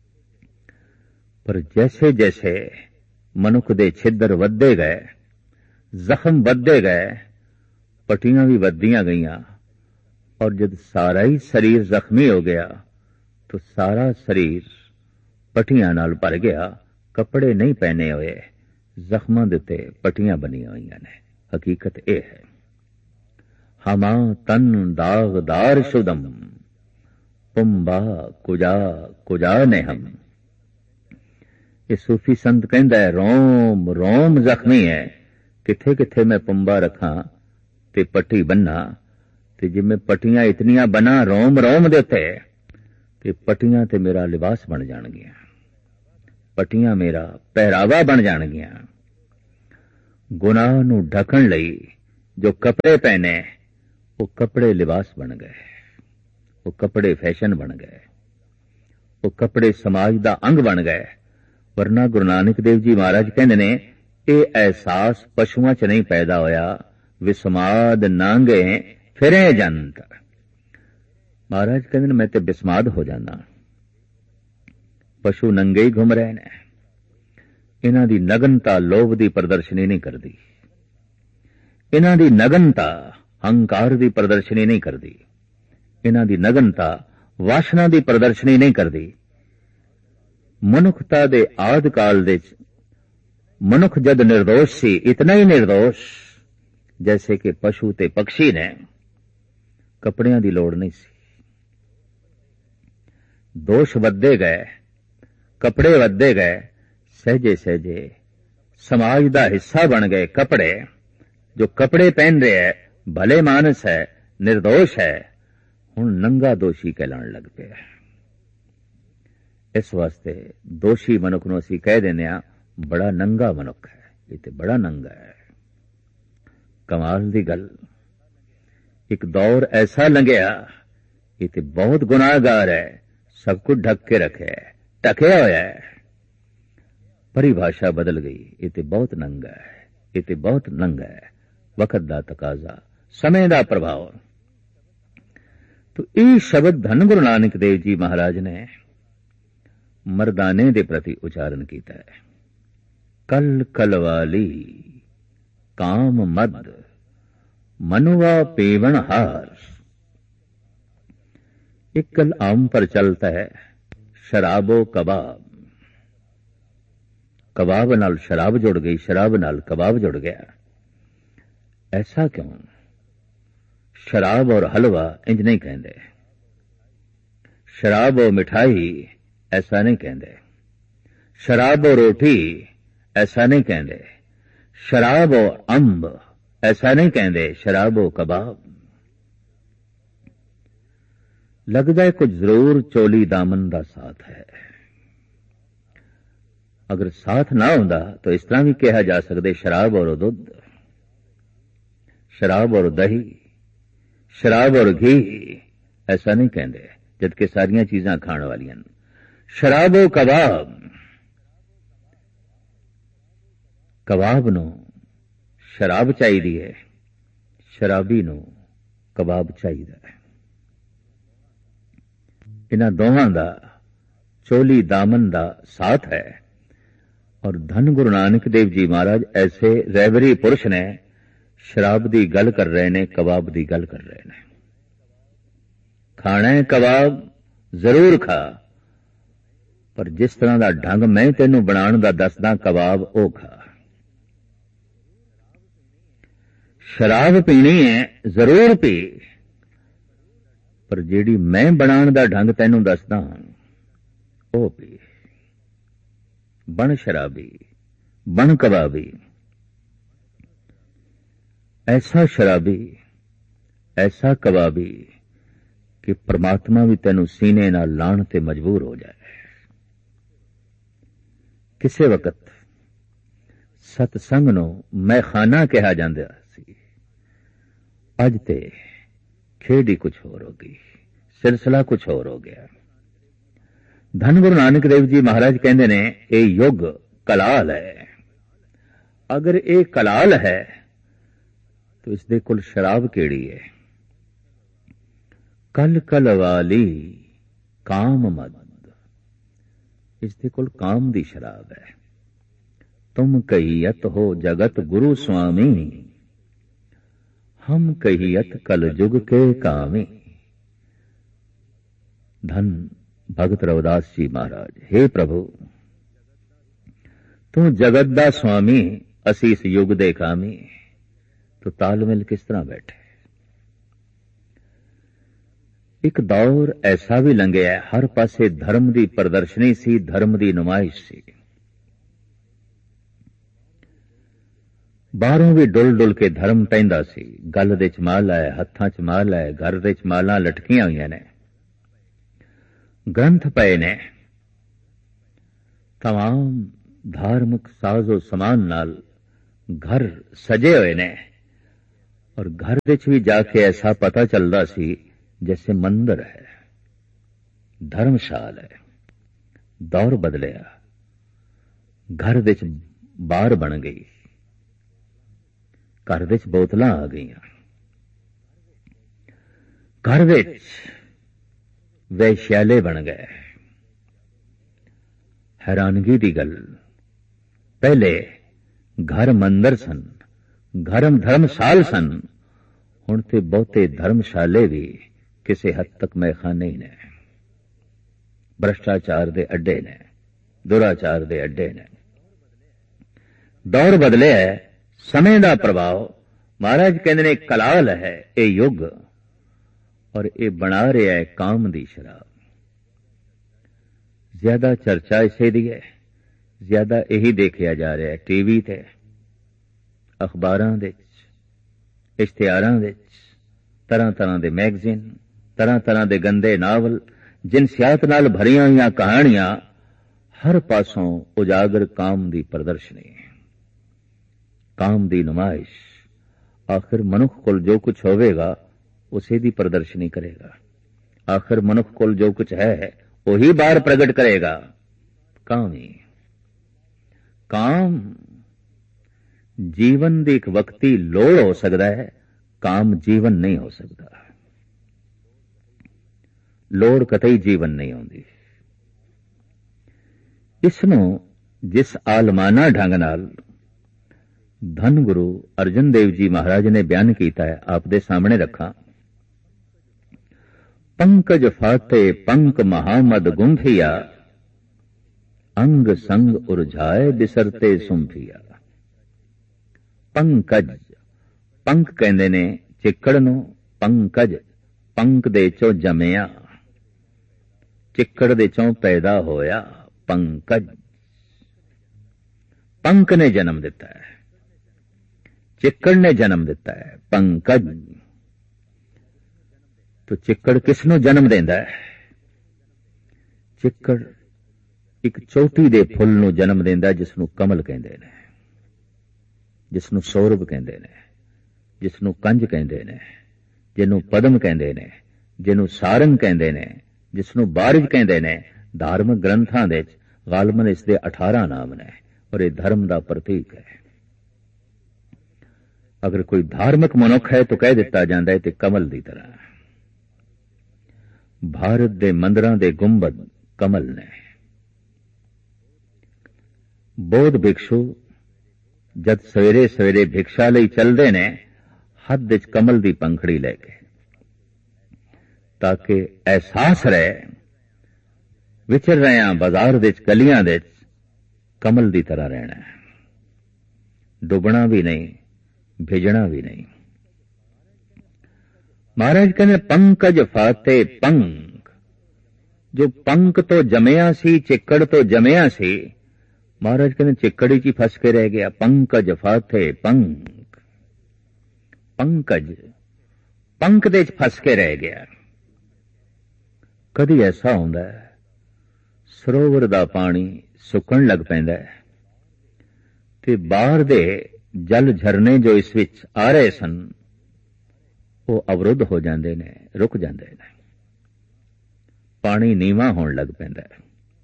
ਪਰ ਜੈਸੇ ਜੈਸੇ ਮਨੁੱਖ ਦੇ ਛਿੱਦਰ ਵੱਧਦੇ ਗਏ, ਜ਼ਖਮ ਵੱਧਦੇ ਗਏ, ਪੱਟੀਆਂ ਵੀ ਵੱਧਦੀਆਂ ਗਈਆਂ, ਔਰ ਜਦ ਸਾਰਾ ਹੀ ਸਰੀਰ ਜ਼ਖਮੀ ਹੋ ਗਿਆ ਤਾਂ ਸਾਰਾ ਸਰੀਰ ਪੱਟੀਆਂ ਨਾਲ ਭਰ ਗਿਆ। ਕੱਪੜੇ ਨਹੀਂ ਪਹਿਨੇ ਹੋਏ, ਜ਼ਖਮਾਂ ਦੇ ਉੱਤੇ ਪੱਟੀਆਂ ਬਣੀਆਂ ਹੋਈਆਂ ਨੇ। ਹਕੀਕਤ ਇਹ ਹੈ, ਹਮਾ ਤਨ ਦਾਗਦਾਰ ਸ਼ੁਦਮ ਪੁੰਬਾ ਕੁਜਾ ਕੁਜਾ ਨੇ ਹਮ। ਇਹ ਸੂਫੀ ਸੰਤ ਕਹਿੰਦਾ ਹੈ ਰੋਮ ਰੋਮ ਜ਼ਖਮੀ ਹੈ, ਕਿੱਥੇ ਕਿੱਥੇ ਮੈਂ ਪੁੰਬਾ ਰੱਖਾਂ ਤੇ ਪੱਟੀ ਬੰਨਾ, ਤੇ ਜਿਵੇਂ ਪੱਟੀਆਂ ਇਤਨੀਆਂ ਬਣਾ ਰੋਮ ਰੋਮ ਦੇ ਉੱਤੇ, ਤੇ ਪੱਟੀਆਂ ਤੇ ਮੇਰਾ ਲਿਬਾਸ ਬਣ ਜਾਣਗੀਆਂ, ਪੱਟੀਆਂ ਮੇਰਾ ਪਹਿਰਾਵਾ ਬਣ ਜਾਣਗੀਆਂ। ਗੁਨਾਹ ਨੂੰ ਢਕਣ ਲਈ ਜੋ ਕੱਪੜੇ ਪਹਿਨੇ, ਉਹ ਕੱਪੜੇ ਲਿਬਾਸ ਬਣ ਗਏ, ਉਹ ਕੱਪੜੇ ਫੈਸ਼ਨ ਬਣ ਗਏ, ਉਹ ਕੱਪੜੇ ਸਮਾਜ ਦਾ ਅੰਗ ਬਣ ਗਏ। ਵਰਨਾ ਗੁਰੂ ਨਾਨਕ ਦੇਵ ਜੀ ਮਹਾਰਾਜ ਕਹਿੰਦੇ ਨੇ ਇਹ ਅਹਿਸਾਸ ਪਸ਼ੂਆਂ 'ਚ ਨਹੀਂ ਪੈਦਾ ਹੋਇਆ, ਵਿਸਮਾਦ ਨਾਂਗੇ ਫਿਰੇ ਜੰਤ। ਮਹਾਰਾਜ ਕਹਿੰਦੇ ਨੇ ਮੈਂ ਤੇ ਬਿਸਮਾਦ ਹੋ ਜਾਣਾ, ਪਸ਼ੂ ਨੰਗੇ ਹੀ ਘੁੰਮ ਰਹੇ ਨੇ। ਇਹਨਾਂ ਦੀ ਨਗਨਤਾ ਲੋਭ ਦੀ ਪ੍ਰਦਰਸ਼ਨੀ ਨਹੀਂ ਕਰਦੀ, ਇਹਨਾਂ ਦੀ ਨਗਨਤਾ ਹੰਕਾਰ ਦੀ ਪ੍ਰਦਰਸ਼ਨੀ ਨਹੀਂ ਕਰਦੀ, ਇਹਨਾਂ ਦੀ ਨਗਨਤਾ ਵਾਸ਼ਨਾ ਦੀ ਪ੍ਰਦਰਸ਼ਨੀ ਨਹੀਂ ਕਰਦੀ। ਮਨੁੱਖਤਾ ਦੇ ਆਦਿ ਕਾਲ ਦੇ मनुख जद निर्दोष सी, इतना ही निर्दोष जैसे कि पशु ते पक्षी ने, कपड़ियां दी लोड़ नहीं सी। दोष वधदे गए, कपड़े वधदे गए, सहजे सहजे समाज दा हिस्सा बन गए कपड़े। जो कपड़े पहन रहे है, भले मानस है, निर्दोष है, हुण नंगा दोषी कहलाण लग पिया। इस वास्ते दोषी मनुख नूं असीं कह दिंदे आ बड़ा नंगा मनुख है, ये ते बड़ा नंगा है। कमाल दी गल, एक दौर ऐसा लंघिया, ये ते बहुत गुनाहगार है, सब कुछ ढक के रखे है, ढकिया होया है। परिभाषा बदल गई, ये ते बहुत नंगा है, ये ते बहुत नंगा है। वक्त दा तकाजा, समय दा प्रभाव। तो ये शब्द धन गुरु नानक देव जी महाराज ने मर्दाने दे प्रति उच्चारण किया है। कल कलवाली काम मद मनुआ पेवण हार। एक कल आम पर चलता है शराबो कबाब। कबाब नाल शराब जुड़ गई, शराब नाल कबाब जुड़ गया। ऐसा क्यों? शराब और हलवा इंज नहीं कहते, शराब और मिठाई ऐसा नहीं कहते, शराब और रोटी ऐसा नहीं कहते, शराब और अंब ऐसा नहीं कहते, शराब और कबाब। लगता है कुछ जरूर चोली दामन का साथ है। अगर साथ ना होता तो इस तरह भी कहा जा सकते शराब और दुध, शराब और दही, शराब और घी ऐसा नहीं कहते, जबकि सारियां चीजां खाने वाली। शराब और कबाब, कबाब नो शराब चाहिए है, शराबी नो कबाब चाहिए। इन्हां दोहां दा चोली दामन दा साथ है। और धन गुरु नानक देव जी महाराज ऐसे रहबरी पुरुष ने शराब दी गल कर रहे ने, कबाब दी गल कर रहे ने। खाना है कबाब जरूर खा, पर जिस तरह का ढंग मैं तेनू बनाने का दसदा कबाब ओ खा। शराब पीनी है जरूर पी, पर जेड़ी मैं बनाने का ढंग तेनू दसदा ओ पी। बन शराबी, बन कबाबी। ऐसा शराबी, ऐसा कबाबी कि परमात्मा भी तेनू सीने नाल लाण ते मजबूर हो जाए। किसे वक्त सतसंग नूं मैखाना कहा जांदा सी, अज ते खेड ही कुछ होर हो गई, सिलसिला कुछ होर हो गया। धन गुरु नानक देव जी महाराज कहते ने ये युग कलाल है। अगर ये कलाल है तो इसदे कोल शराब केड़ी है? कल कल वाली काम मद, इसदे कोल काम दी शराब है। तुम कहियत हो जगत गुरु स्वामी, हम कहियत कल जुग के कामी। धन भगत रविदास जी महाराज, हे प्रभु तू जगत दा स्वामी, असी इस युग दे कामी। तो तालमेल किस तरह बैठे? एक दौर ऐसा भी लंघिया है, हर पासे धर्म की प्रदर्शनी सी, धर्म की नुमाइश सी। बाहरों भी डुल डुल के धर्म पैंदा सी। गल दे च माल है, हत्थां च माल है, घर दे च मालां लटकियां होईयां ने, ग्रंथ पए ने, तमाम धार्मिक साजो समान नाल घर सजे हुए ने। और घर विच भी जाके ऐसा पता चलता सी जैसे मंदिर है, धर्मशाल है। दौर बदलिया, घर विच बार बन गई, घर विच बोतलां आ गई, घर विच वैश्याले बन गए। हैरानगी दी गल, पहले घर मंदिर सन, घर धर्मशाल सन, हुण ते बहुते धर्मशाले भी किसी हद तक मैखाने ही ने, भ्रष्टाचार दे अड्डे ने, दुराचार दे अड्डे ने। ਦੌਰ ਬਦਲਿਆ ਹੈ, ਸਮੇਂ ਦਾ ਪ੍ਰਭਾਵ। ਮਹਾਰਾਜ ਕਹਿੰਦੇ ਨੇ ਕਲਾਲ ਹੈ ਇਹ ਯੁੱਗ, ਔਰ ਇਹ ਬਣਾ ਰਿਹਾ ਹੈ ਕਾਮ ਦੀ ਸ਼ਰਾਬ। ਜ਼ਿਆਦਾ ਚਰਚਾ ਇਸੇ ਦੀ ਹੈ, ਜ਼ਿਆਦਾ ਇਹੀ ਦੇਖਿਆ ਜਾ ਰਿਹਾ ਹੈ ਟੀਵੀ ਤੇ, ਅਖਬਾਰਾਂ ਦੇ ਵਿੱਚ, ਇਸ਼ਤਿਹਾਰਾਂ ਦੇ ਵਿੱਚ, ਤਰ੍ਹਾਂ ਤਰ੍ਹਾਂ ਦੇ ਮੈਗਜ਼ੀਨ, ਤਰ੍ਹਾਂ ਤਰ੍ਹਾਂ ਦੇ ਗੰਦੇ ਨਾਵਲ, ਜਿਨਸਿਆਤ ਨਾਲ ਭਰੀਆਂ ਹੋਈਆਂ ਕਹਾਣੀਆਂ, ਹਰ ਪਾਸੋਂ ਉਜਾਗਰ ਕਾਮ ਦੀ ਪ੍ਰਦਰਸ਼ਨੀ, ਕਾਮ ਦੀ ਨੁਮਾਇਸ਼। ਆਖਿਰ ਮਨੁੱਖ ਕੋਲ ਜੋ ਕੁਝ ਹੋਵੇਗਾ ਉਸੇ ਦੀ ਪ੍ਰਦਰਸ਼ਨੀ ਕਰੇਗਾ। ਆਖਿਰ ਮਨੁੱਖ ਕੋਲ ਜੋ ਕੁਝ ਹੈ ਉਹੀ ਬਾਹਰ ਪ੍ਰਗਟ ਕਰੇਗਾ। ਕਾਮ ਹੀ ਕਾਮ ਜੀਵਨ ਦੀ ਇੱਕ ਵਕਤੀ ਲੋੜ ਹੋ ਸਕਦਾ ਹੈ, ਕਾਮ ਜੀਵਨ ਨਹੀਂ ਹੋ ਸਕਦਾ। ਲੋੜ ਕਤਈ ਜੀਵਨ ਨਹੀਂ ਆਉਂਦੀ। ਇਸ ਨੂੰ ਜਿਸ ਆਲਮਾਨਾ ਢੰਗ ਨਾਲ ਧੰਨ ਗੁਰੂ ਅਰਜਨ ਦੇਵ ਜੀ ਮਹਾਰਾਜ ਨੇ ਬਿਆਨ ਕੀਤਾ ਹੈ, ਆਪ ਦੇ ਸਾਹਮਣੇ ਰੱਖਾਂ। ਪੰਕਜ ਫਾਤੇ ਪੰਕ ਮਹਾਮਦ ਗੁੰਫਿਆ, ਅੰਗ ਸੰਗ ਉਰਝਾਏ ਬਿਸਰਤੇ ਸੁੰਫਿਆ। ਪੰਕਜ, ਪੰਕ ਕਹਿੰਦੇ ਨੇ ਚਿੱਕੜ ਨੂੰ, ਪੰਕਜ ਪੰਕ ਦੇ ਚੋਂ ਜੰਮਿਆ, ਚਿੱਕੜ ਦੇ ਚੋਂ ਪੈਦਾ ਹੋਇਆ। ਪੰਕਜ, ਪੰਕ ਨੇ ਜਨਮ ਦਿੱਤਾ ਹੈ, ਚਿੱਕੜ ਨੇ ਜਨਮ ਦਿੱਤਾ ਹੈ। ਪੰਕਜ ਤੋ ਚਿੱਕੜ ਕਿਸ ਨੂੰ ਜਨਮ ਦਿੰਦਾ ਹੈ? ਚਿੱਕੜ ਇੱਕ ਚੋਟੀ ਦੇ ਫੁੱਲ ਨੂੰ ਜਨਮ ਦਿੰਦਾ, ਜਿਸ ਨੂੰ ਕਮਲ ਕਹਿੰਦੇ ਨੇ, ਜਿਸ ਨੂੰ ਸੌਰਭ ਕਹਿੰਦੇ ਨੇ, ਜਿਸ ਨੂੰ ਕੰਜ ਕਹਿੰਦੇ ਨੇ, ਜਿਹਨੂੰ ਪਦਮ ਕਹਿੰਦੇ ਨੇ, ਜਿਹਨੂੰ ਸਾਰੰਗ ਕਹਿੰਦੇ ਨੇ, ਜਿਸ ਨੂੰ ਬਾਰਿਜ ਕਹਿੰਦੇ ਨੇ। ਧਾਰਮਿਕ ਗ੍ਰੰਥਾਂ ਦੇ ਵਿੱਚ ਗਾਲਬਨ ਇਸ ਦੇ ਅਠਾਰਾਂ ਨਾਮ ਨੇ, ਔਰ ਇਹ ਧਰਮ ਦਾ ਪ੍ਰਤੀਕ ਹੈ। ਅਗਰ ਕੋਈ ਧਾਰਮਿਕ ਮਨੁੱਖ ਹੈ ਤਾਂ ਕਹਿ ਦਿੱਤਾ ਜਾਂਦਾ ਹੈ ਤੇ ਕਮਲ ਦੀ ਤਰ੍ਹਾਂ। ਭਾਰਤ ਦੇ ਮੰਦਰਾਂ ਦੇ ਗੁੰਬਦ ਕਮਲ ਨੇ। ਬੋਧ ਭਿਕਸ਼ੂ ਜਦ ਸਵੇਰੇ ਸਵੇਰੇ ਭਿਕਸ਼ਾ ਲਈ ਚੱਲਦੇ ਨੇ, ਹੱਥ ਵਿੱਚ ਕਮਲ ਦੀ ਪੰਖੜੀ ਲੈ ਕੇ, ਤਾਂ ਕਿ ਅਹਿਸਾਸ ਰਹੇ ਵਿਚਰ ਰਹੇ ਹਾਂ ਬਾਜ਼ਾਰ ਦੇ ਵਿੱਚ, ਗਲੀਆਂ ਦੇ ਵਿੱਚ, ਕਮਲ ਦੀ ਤਰ੍ਹਾਂ ਰਹਿਣਾ, ਡੁੱਬਣਾ ਵੀ ਨਹੀਂ, ਭਿਜਣਾ ਵੀ ਨਹੀਂ। ਮਹਾਰਾਜ ਕਹਿੰਦੇ ਪੰਕਜ ਫਾਤੇ ਪੰਕ, ਜੋ ਪੰਕ ਤੋਂ ਜੰਮਿਆ ਸੀ, ਚਿੱਕੜ ਤੋਂ ਜੰਮਿਆ ਸੀ, ਮਹਾਰਾਜ ਕਹਿੰਦੇ ਚਿੱਕੜੀ ਚ ਹੀ ਫਸ ਕੇ ਰਹਿ ਗਿਆ। ਪੰਕਜ ਫਾਤੇ ਪੰਕ, ਪੰਕਜ ਪੰਕ ਦੇ ਚ ਫਸ ਕੇ ਰਹਿ ਗਿਆ। ਕਦੀ ਐਸਾ ਹੁੰਦਾ ਹੈ ਸਰੋਵਰ ਦਾ ਪਾਣੀ ਸੁੱਕਣ ਲੱਗ ਪੈਂਦਾ ਹੈ ਤੇ ਬਾਹਰ ਦੇ ਜਲ ਝਰਨੇ ਜੋ ਇਸ ਵਿੱਚ ਆ ਰਹੇ ਸਨ ਉਹ ਅਵਰੁੱਧ ਹੋ ਜਾਂਦੇ ਨੇ, ਰੁਕ ਜਾਂਦੇ ਨੇ, ਪਾਣੀ ਨੀਵਾਂ ਹੋਣ ਲੱਗ ਪੈਂਦਾ ਹੈ।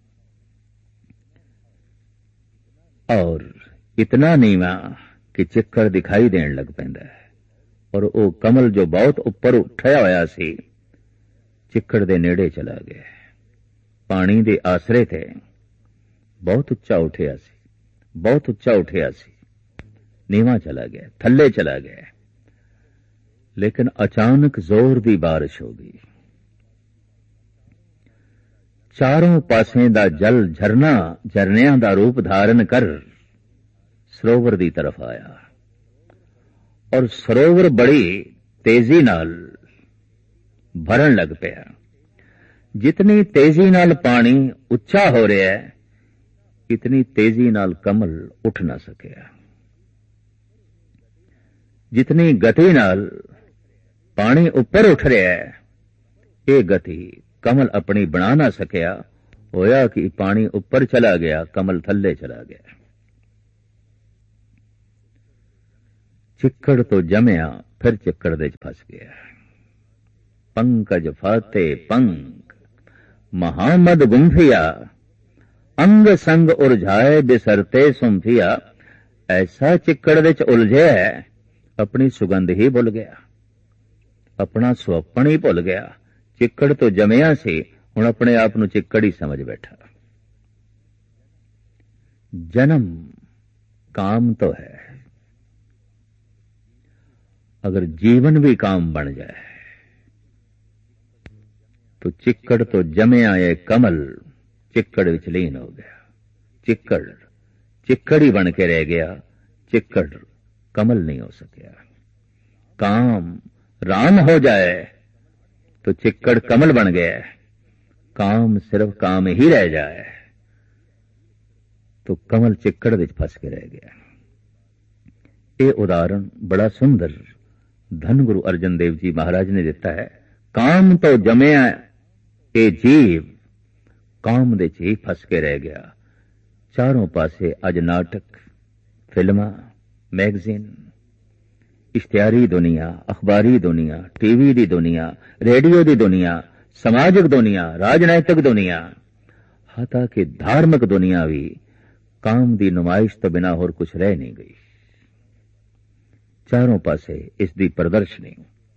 ਔਰ ਇਤਨਾ ਨੀਵਾਂ ਕਿ ਚਿੱਕੜ ਦਿਖਾਈ ਦੇਣ ਲੱਗ ਪੈਂਦਾ ਹੈ, ਔਰ ਉਹ ਕਮਲ ਜੋ ਬਹੁਤ ਉੱਪਰ ਉੱਠਿਆ ਹੋਇਆ ਸੀ, ਚਿੱਕੜ ਦੇ ਨੇੜੇ ਚਲਾ ਗਿਆ। ਪਾਣੀ ਦੇ ਆਸਰੇ ਤੇ ਬਹੁਤ ਉੱਚਾ ਉੱਠਿਆ ਸੀ, ਬਹੁਤ ਉੱਚਾ ਉੱਠਿਆ ਸੀ, ਨੀਵਾਂ ਚਲਾ ਗਿਆ, ਥੱਲੇ ਚਲਾ ਗਿਆ। ਲੇਕਿਨ ਅਚਾਨਕ ਜ਼ੋਰ ਦੀ ਬਾਰਿਸ਼ ਹੋ ਗਈ। ਚਾरों ਪਾਸੇ ਦਾ ਜਲ ਝਰਨਾ ਝਰਨਿਆਂ ਦਾ ਰੂਪ ਧਾਰਨ ਕਰ ਸਰੋਵਰ ਦੀ ਤਰਫ ਆਇਆ, ਔਰ ਸਰੋਵਰ ਬੜੀ ਤੇਜ਼ੀ ਨਾਲ ਭਰਨ ਲੱਗ ਪਿਆ। ਜਿਤਨੀ ਤੇਜ਼ੀ ਨਾਲ ਪਾਣੀ ਉੱਚਾ ਹੋ ਰਿਹਾ ਹੈ, ਇਤਨੀ ਤੇਜ਼ੀ ਨਾਲ ਕਮਲ ਉੱਠ ਨਾ ਸਕਿਆ। ਜਿਤਨੀ ਗਤੀ ਨਾਲ ਪਾਣੀ ਉੱਪਰ ਉੱਠ ਰਿਹਾ ਹੈ, ਇਹ ਗਤੀ ਕਮਲ ਆਪਣੀ ਬਣਾ ਨਾ ਸਕਿਆ। ਹੋਇਆ ਕਿ ਪਾਣੀ ਉੱਪਰ ਚਲਾ ਗਿਆ, ਕਮਲ ਥੱਲੇ ਚਲਾ ਗਿਆ। ਚਿੱਕੜ ਤੋਂ ਜੰਮਿਆ, ਫਿਰ ਚਿੱਕੜ ਦੇ ਚ ਫਸ ਗਿਆ। ਪੰਕਜ ਫਾਤੇ ਪੰਕ ਮਹਾਮਦ ਗੁੰਫਿਆ, ਅੰਗ ਸੰਗ ਉਰਝਾਏ ਬਿਸਰਤੇ ਸੁੰਫਿਆ। ਐਸਾ ਚਿੱਕੜ ਵਿੱਚ ਉਲਝਿਆ ਹੈ, ਆਪਣੀ ਸੁਗੰਧ ਹੀ ਭੁੱਲ ਗਿਆ, ਆਪਣਾ ਸੁਹੱਪਣ ਹੀ ਭੁੱਲ ਗਿਆ। ਚਿੱਕੜ ਤੋਂ ਜੰਮਿਆ ਸੀ, ਹੁਣ ਆਪਣੇ ਆਪ ਨੂੰ ਚਿੱਕੜ ਹੀ ਸਮਝ ਬੈਠਾ। ਜਨਮ ਕਾਮ ਤੋਂ ਹੈ, ਅਗਰ ਜੀਵਨ ਵੀ ਕਾਮ ਬਣ ਜਾਏ तो चिक्कड़ तो जमया ये कमल चिक्कड़ विच लीन हो गया। चिक्कड़ चिक्कड़ ही बन के रह गया, चिक्कड़ कमल नहीं हो सकिया। काम राम हो जाए तो चिक्कड़ कमल बन गया, काम सिर्फ काम ही रह जाए तो कमल चिक्कड़ विच फस के रह गया। ये उदाहरण बड़ा सुंदर धन गुरु अर्जन देव जी महाराज ने दिता है। काम तो जमया ये जीव, काम दे च ही फस के रह गया। चारों पासे अज नाटक, फिल्मां, मैगजीन, इश्तिहारी दुनिया, अखबारी दुनिया, टीवी दी दुनिया, रेडियो दी दुनिया, समाजिक दुनिया, राजनैतिक दुनिया, हता कि धार्मिक दुनिया भी काम दी नुमाइश तो बिना होर कुछ रह नहीं गई। चारों पासे इसकी प्रदर्शनी।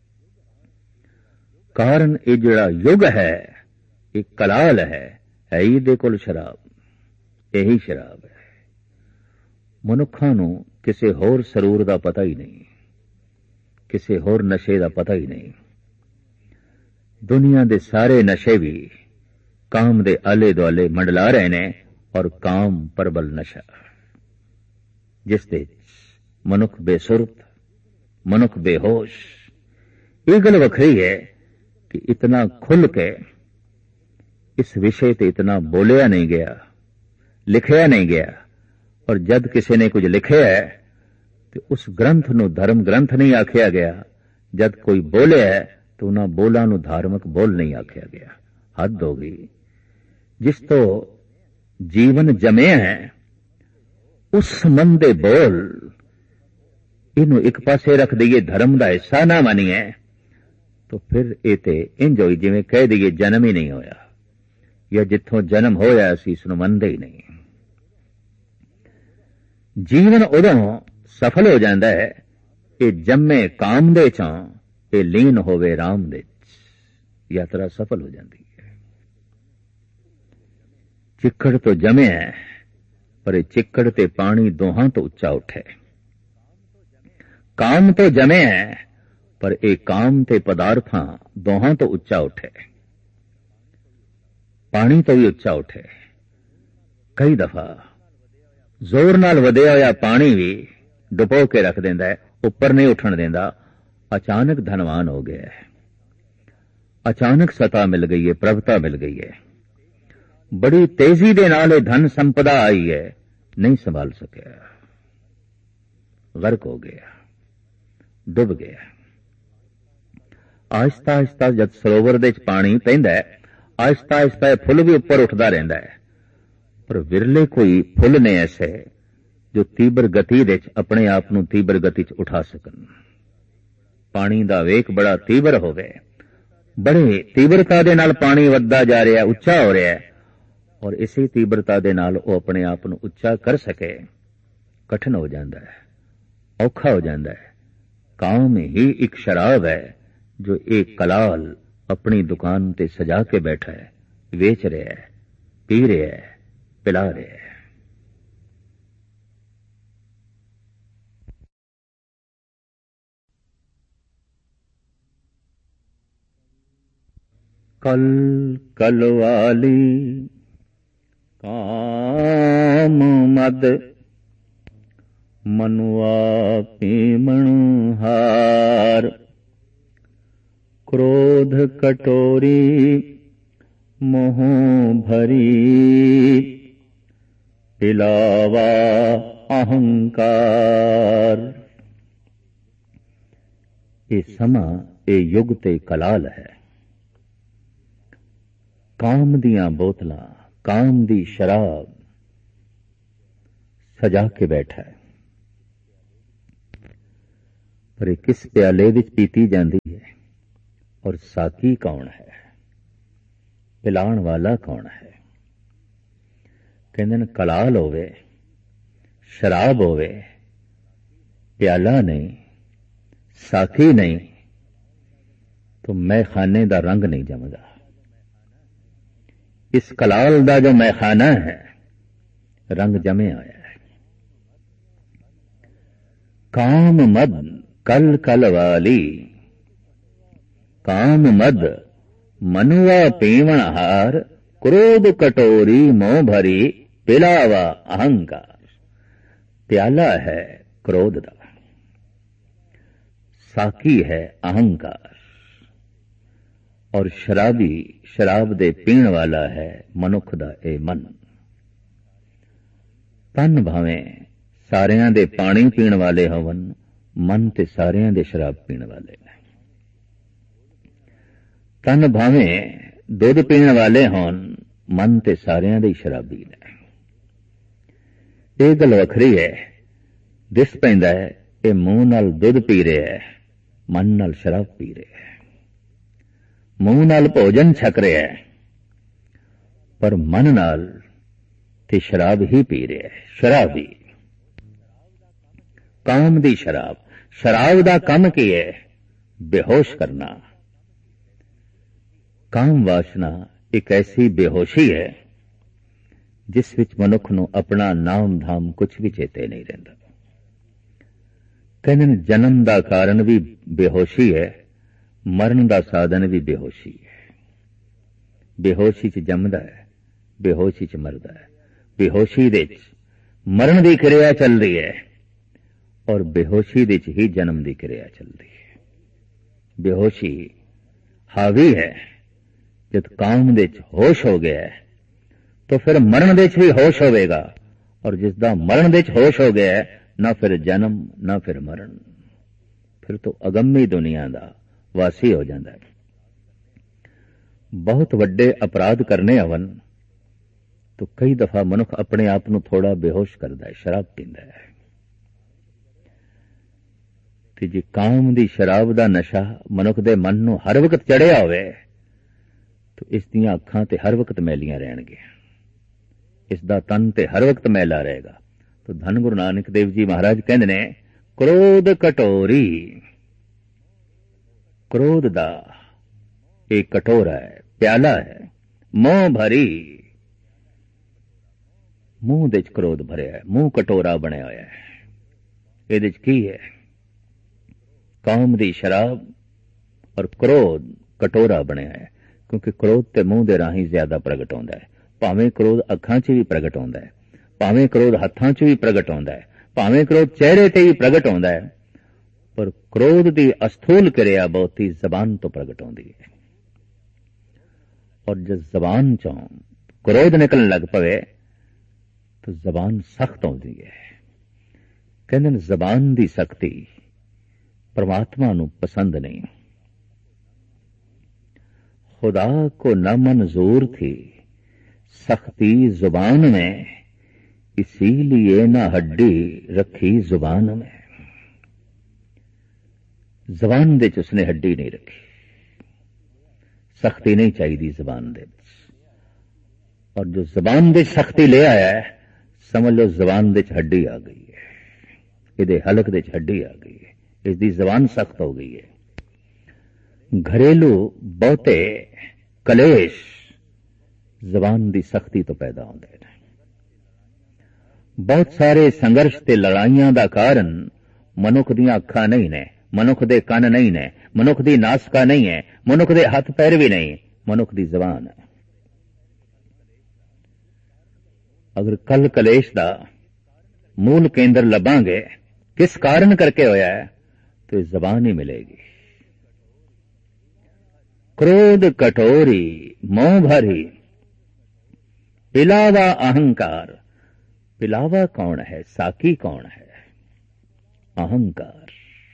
कारण ये जिहड़ा युग है एक कलाल है, है ही दे कोल शराब, यही शराब है। मनुखा नूं किसे होर सरूर दा पता ही नहीं, किसे होर नशे दा पता ही नहीं। दुनिया दे सारे नशे भी काम दे आले दुआले मंडला रहे ने और काम परबल नशा जिस दे मनुख बेसुरत, मनुख बेहोश। ये गल वखरी है कि इतना खुल के इस विषय ते इतना बोलिया नहीं गया, लिखिया नहीं गया। और जद किसी ने कुछ लिखिया है तो उस ग्रंथ नूं धर्म ग्रंथ नहीं आखिया गया, जद कोई बोलिया है तो उन्हां बोलां नूं धार्मिक बोल नहीं आखिया गया। हद हो गई। जिस तो जीवन जमे है उस मन दे बोल इनू एक पासे रख दईए, धर्म का हिस्सा ना मानीए तो फिर ये ते इंज होई जिवें कह दईए जन्म ही नहीं होया, या जिथों जन्म होया असीं इसनूं मनदे ही नहीं। जीवन उदों सफल हो जाता है कि जम्मे काम दे चों ते लीन होवे राम दे च। यात्रा सफल हो जाती है। चिक्कड़ तो जमे है पर चिक्कड़ ते पानी दोहां तो उच्चा उठे। काम तो जमे है पर एक काम ते पदार्थां दोहां तो उच्चा उठे। पानी तो भी उच्चा उठे। कई दफा जोर नाल वधिया होया पानी भी डुबो के रख देंदा है, उपर नहीं उठन देंदा। अचानक धनवान हो गया है, अचानक सता मिल गई है, प्रभुता मिल गई है, बड़ी तेजी दे नाल धन संपदा आई है, नहीं संभाल सकिया, गर्क हो गया, डुब गया। आहिस्ता आहिस्ता जब सरोवर दे पानी पैंदा है, आहिस्ता आहिस्ता फुल भी उपर उठता रहता है। पर विरले कोई फुल ने ऐसे जो तीव्र गति दे अपने आप नूं तीव्र गति च उठा सकन। पानी दा वेग बड़ा तीव्र होवे, बड़े तीव्रता दे नाल पानी वधदा जा रहा है, उच्चा हो रहा है, और इसी तीव्रता दे नाल वो अपने आप नूं उच्चा कर सके कठिन हो जाता है, औखा हो जाता है। काम ही एक शराब है जो एक कलाल अपनी दुकान ते सजा के बैठा है, वेच रहा है, पी रहा है, पिला रहा है। कल कलवाली काम मद मनुआ पीमण हार। क्रोध कटोरी मोह भरी पिलावा अहंकार। ये समा ये युग ते कलाल है। काम दियां बोतलां, काम दी शराब सजा के बैठा है, पर किस प्याले विच पीती जाती है और साकी कौन है, पिलाण वाला कौन है। कहंदे ने कलाल होवे, शराब होवे, प्याला नहीं, साकी नहीं तो मैखाने दा रंग नहीं जमदा। इस कलाल दा जो मैखाना है रंग जमे आया है। काम मद कल कल वाली, काम मद मनुआ पीवण हार। क्रोध कटोरी मोह भरी पिलावा अहंकार। प्याला है, क्रोध दा, साकी है अहंकार, और शराबी शराब दे पीण वाला है मनुख दा ए मन। तन भावें सारियां दे पानी पीण वाले होवन, मन ते सारियां दे शराब पीण वाले ने। तन भावें दुध पीण वाले होन, मन ते सारियां दे शराबी ने। ਇਹ ਗੱਲ ਵੱਖਰੀ ਹੈ। ਦਿਸ ਪੈਂਦਾ ਹੈ ਇਹ ਮੂੰਹ ਨਾਲ ਦੁੱਧ ਪੀ ਰਿਹਾ ਹੈ, ਮਨ ਨਾਲ ਸ਼ਰਾਬ ਪੀ ਰਿਹਾ ਹੈ। ਮੂੰਹ ਨਾਲ ਭੋਜਨ ਛਕ ਰਿਹਾ ਹੈ, ਪਰ ਮਨ ਨਾਲ ਤੇ ਸ਼ਰਾਬ ਹੀ ਪੀ ਰਿਹਾ ਹੈ। ਸ਼ਰਾਬੀ, ਕਾਮ ਦੀ ਸ਼ਰਾਬ। ਸ਼ਰਾਬ ਦਾ ਕੰਮ ਕੀ ਹੈ? ਬੇਹੋਸ਼ ਕਰਨਾ। ਕਾਮ ਵਾਸ਼ਨਾ ਇੱਕ ਐਸੀ ਬੇਹੋਸ਼ੀ ਹੈ ਜਿਸ ਵਿੱਚ ਮਨੁੱਖ ਨੂੰ ਆਪਣਾ ਨਾਮ ਧਾਮ ਕੁਝ ਵੀ ਚੇਤੇ ਨਹੀਂ ਰਹਿੰਦਾ। ਕਹਿੰਦੇ ਨੇ ਜਨਮ ਦਾ ਕਾਰਨ ਵੀ ਬੇਹੋਸ਼ੀ ਹੈ, ਮਰਨ ਦਾ ਸਾਧਨ ਵੀ ਬੇਹੋਸ਼ੀ ਹੈ। ਬੇਹੋਸ਼ੀ ਚ ਜੰਮਦਾ ਹੈ, ਬੇਹੋਸ਼ੀ ਚ ਮਰਦਾ ਹੈ। ਬੇਹੋਸ਼ੀ ਦੇ ਚ ਮਰਨ ਦੀ ਕਿਰਿਆ ਚੱਲ ਰਹੀ ਹੈ, ਔਰ ਬੇਹੋਸ਼ੀ ਦੇ ਚ ਹੀ ਜਨਮ ਦੀ ਕਿਰਿਆ ਚੱਲ ਰਹੀ ਹੈ। ਬੇਹੋਸ਼ੀ ਹਾਵੀ ਹੈ। ਜਦ ਕਾਮ ਦੇ ਚ ਹੋਸ਼ ਹੋ ਗਿਆ ਹੈ तो फिर मरण दे च भी होश होवेगा, और जिसदा मरण दे च होश हो गया है, ना फिर जन्म ना फिर मरण, फिर तो अगम्मी दुनिया दा वासी हो जाता है। बहुत वड्डे अपराध करने आवन तो कई दफा मनुख अपने आप नूं थोड़ा बेहोश करता है, शराब पींदा है। ते जे काम दी शराब दा नशा मनुख दे मन नूं हर वक्त चढ़िया होवे तो इस दियां अखां ते हर वक्त मैलियां रहणगियां, इसदा तन ते हर वक्त मैला रहेगा। तो धन गुरु नानक देव जी महाराज कहते ने, क्रोध कटोरी। क्रोध दा एक कटोरा है, प्याला है, मोह भरी। मुंह दे च क्रोध भरिया है, मुंह कटोरा बनया होया है। इहदे च की है? कौम दी शराब और क्रोध कटोरा बनया है, क्योंकि क्रोध ते मुंह दे राही ज्यादा प्रगट होंदा है। भावें क्रोध अखां च भी प्रगट होंदा है, भावें क्रोध हत्थां च भी प्रगट होंदा है, भावें क्रोध चेहरे ते भी प्रगट होंदा है, पर क्रोध दी अस्थूल क्रिया बहुती जबान तो प्रगट होंदी है। और जब जबान चों क्रोध निकलने लग पवे तो जबान सख्त होंदी है। कहंदे ने जबान दी सख्ती परमात्मा नूं पसंद नहीं। खुदा को न मंजूर थी सख्ती जुबान में, इसीलिए ना हड्डी रखी जुबान में। जुबान दे च उसने हड्डी नहीं रखी, सख्ती नहीं चाहिए जुबान दे। और जो जुबान दे सख्ती ले आया है, समझ लो जुबान दे च हड्डी आ गई है, इहदे हलक दे च हड्डी आ गई है, इसकी जुबान सख्त हो गई है। घरेलू बहुते कलेश जबान दी सख्ती तो पैदा होंदे ने। बहुत सारे संघर्ष ते लड़ाइयां दा कारण मनुख दियां अखां नहीं ने, मनुख दे कन नहीं ने, मनुख दी नासका नहीं है, मनुख दे हथ पैर भी नहीं, मनुख दी जबान है। अगर कल कलेश दा मूल केंद्र लभांगे किस कारण करके होया है, तो जबान ही मिलेगी। क्रोध कटोरी मोह भरी, पिलावा अहंकार। पिलावा कौन है? साकी कौन है? अहंकार,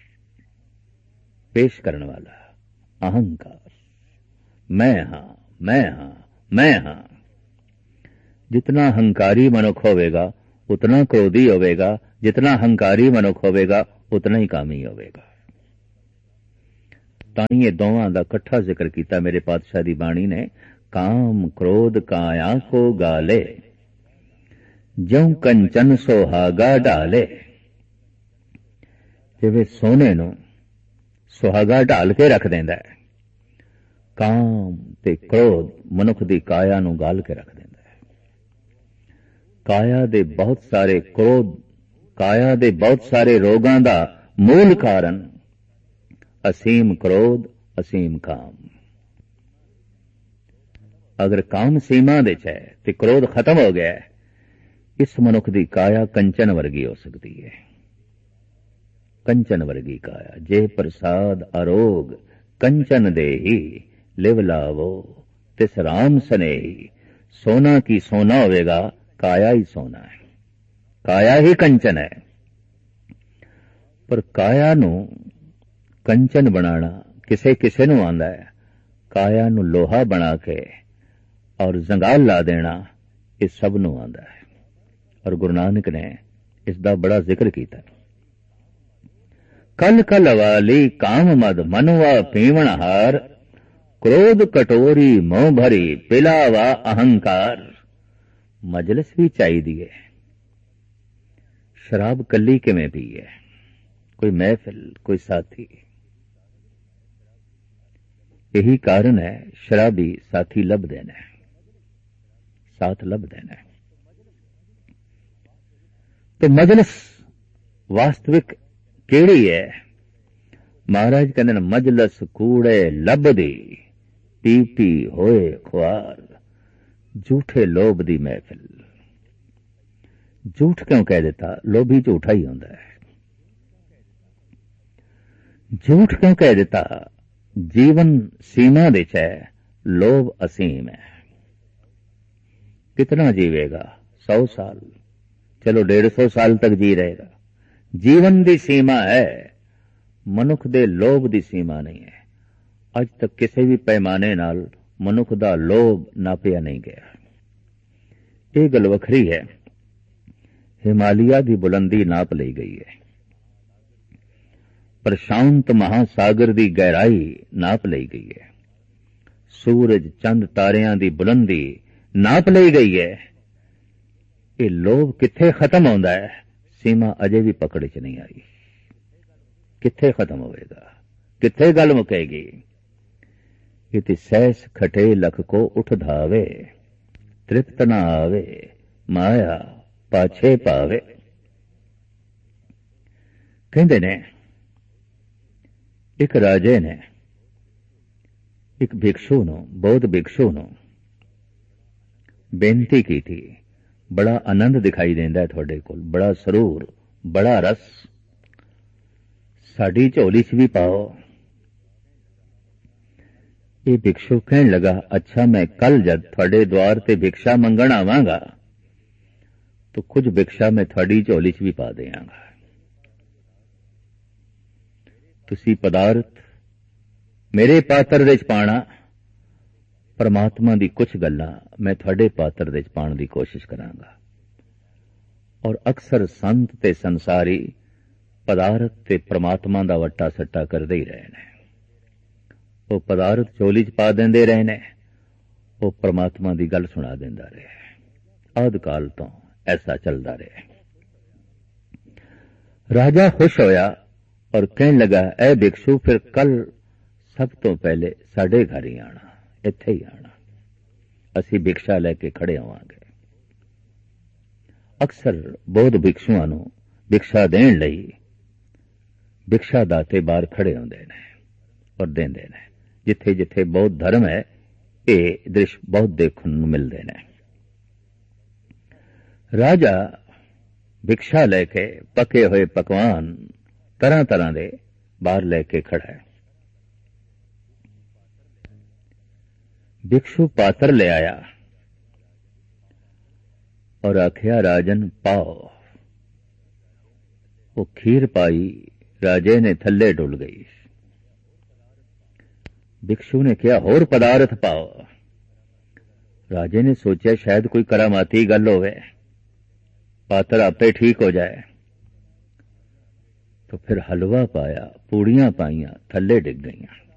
पेश करने वाला अहंकार। मैं हां, मैं हां, मैं हां। जितना अहंकारी मनुख होवेगा उतना क्रोधी होवेगा, जितना अहंकारी मनुख होवेगा उतना ही कामी होवेगा। ताई ये दोवां दा इकट्ठा जिक्र किया मेरे पातशाह दी बाणी ने। काम क्रोध काया को गाले, ज्यों कंचन सुहागा ढाले। जिवें सोने नूं सुहागा ढाल के रख देंदा है, काम ते क्रोध मनुख दी काया नूं गाल के रख देंदा है। काया दे बहुत सारे क्रोध, काया दे बहुत सारे रोगां दा मूल कारण असीम क्रोध, असीम काम। अगर काम सीमा दे च है तो क्रोध खत्म हो गया है, इस मनुख दी काया कंचन वर्गी हो सकती है। कंचन वर्गी काया, जे प्रसाद अरोग कंचन देही, लिव लावो तिस राम स्नेही। सोना की सोना होवेगा, काया ही सोना है, काया ही कंचन है। पर काया नू कंचन बनाना किसे किसे नू आंदा है, काया नू लोहा बना के और जंगाल ला देना ये सब नू आंदा है। और गुरु नानक ने इसका बड़ा जिक्र किया। कल कल वाली काम मद मनवा पीवण हार, क्रोध कटोरी मोह भरी पिलावा अहंकार। मजलिस भी चाहिदी है, शराब कली किवें पी है, कोई महफिल कोई साथी। यही कारण है शराबी साथी लब देना है, साथ लब देना है। तो मजलिस वास्तविक केड़ी है? महाराज कहते मजलस कूड़े लभदी, पी पी होए खुआर। झूठे लोभ दी महफिल। झूठ क्यों कह देता? लोभी झूठा ही होता है। झूठ क्यों कह देता? जीवन सीमा दे है, लोभ असीम है। कितना जीवेगा? सौ साल, चलो डेढ़ सौ साल तक जी रहेगा। जीवन दी सीमा है, मनुख दे लोभ दी सीमा नहीं है। अज तक किसी भी पैमाने नाल मनुख दा लोभ नापिया नहीं गया। यह गल वखरी है, हिमालया की बुलंदी नाप ली गई है, प्रशांत महासागर की गहराई नाप ली गई है, सूरज चंद तारियां की बुलंदी नाप ली गई है। ये लोभ किथे खत्म होंदा है? सीमा अजे भी पकड़ च नहीं आई। किथे खत्म होएगा? किथे गल मुकेगी? इति सैस खटे लख को उठ धावे, तृप्त न आवे माया पाछे पावे। कहते ने एक राजे ने एक भिक्षु नु, बौद्ध भिक्षु नु बेनती की थी, बड़ा आनंद दिखाई देंदा है थोड़े कोल, बड़ा सरूर, बड़ा रस, साड़ी झोली च भी पाओ। ये भिक्षु कहने लगा, अच्छा मैं कल जब थोड़े द्वार ते भिक्षा मंगण आवांगा तो कुछ भिक्षा मैं थोड़ी झोली च भी पा देंगा। तुसी पदार्थ मेरे पात्र दे च पाना, परमात्मा दी कुछ गल्लां मैं थोड़े पात्र दे च पाण दी कोशिश करांगा। और अक्सर संत ते संसारी पदार्थ ते परमात्मा दा वट्टा सट्टा करदे ही रहे ने। वो पदार्थ चोली च पा देंदे रहे ने, वो परमात्मा दी गल सुना देंदा रहे। आद काल तो ऐसा चलदा रहे। राजा खुश होया और कहने लगा, ए भिक्षु फिर कल सब तो पहले साडे घर ही आना, इत्थे ही आना, असी भिक्षा लैके खड़े होवांगे। अक्सर बौद्ध भिक्षुआं नूं भिक्षा देण लई भिक्षा दाते बाहर खड़े होंदे ने और देंदे ने। जिथे जिथे बौद्ध धर्म है, ये दृश्य बहुत देखण नूं मिलदे ने। राजा भिक्षा लैके पके हुए पकवान तरह तरह दे बाहर लैके खड़ा है। भिक्षु पात्र ले आया और आख्या, राजन पाओ। वो खीर पाई, राजे ने थल्ले डुल गई। भिक्षु ने कहा, होर पदार्थ पाओ। राजे ने सोचा शायद कोई करामाती गल होवे, पात्र आपे ठीक हो जाए। तो फिर हलवा पाया, पूड़ियां पाइयां, थल्ले डिग गईयां।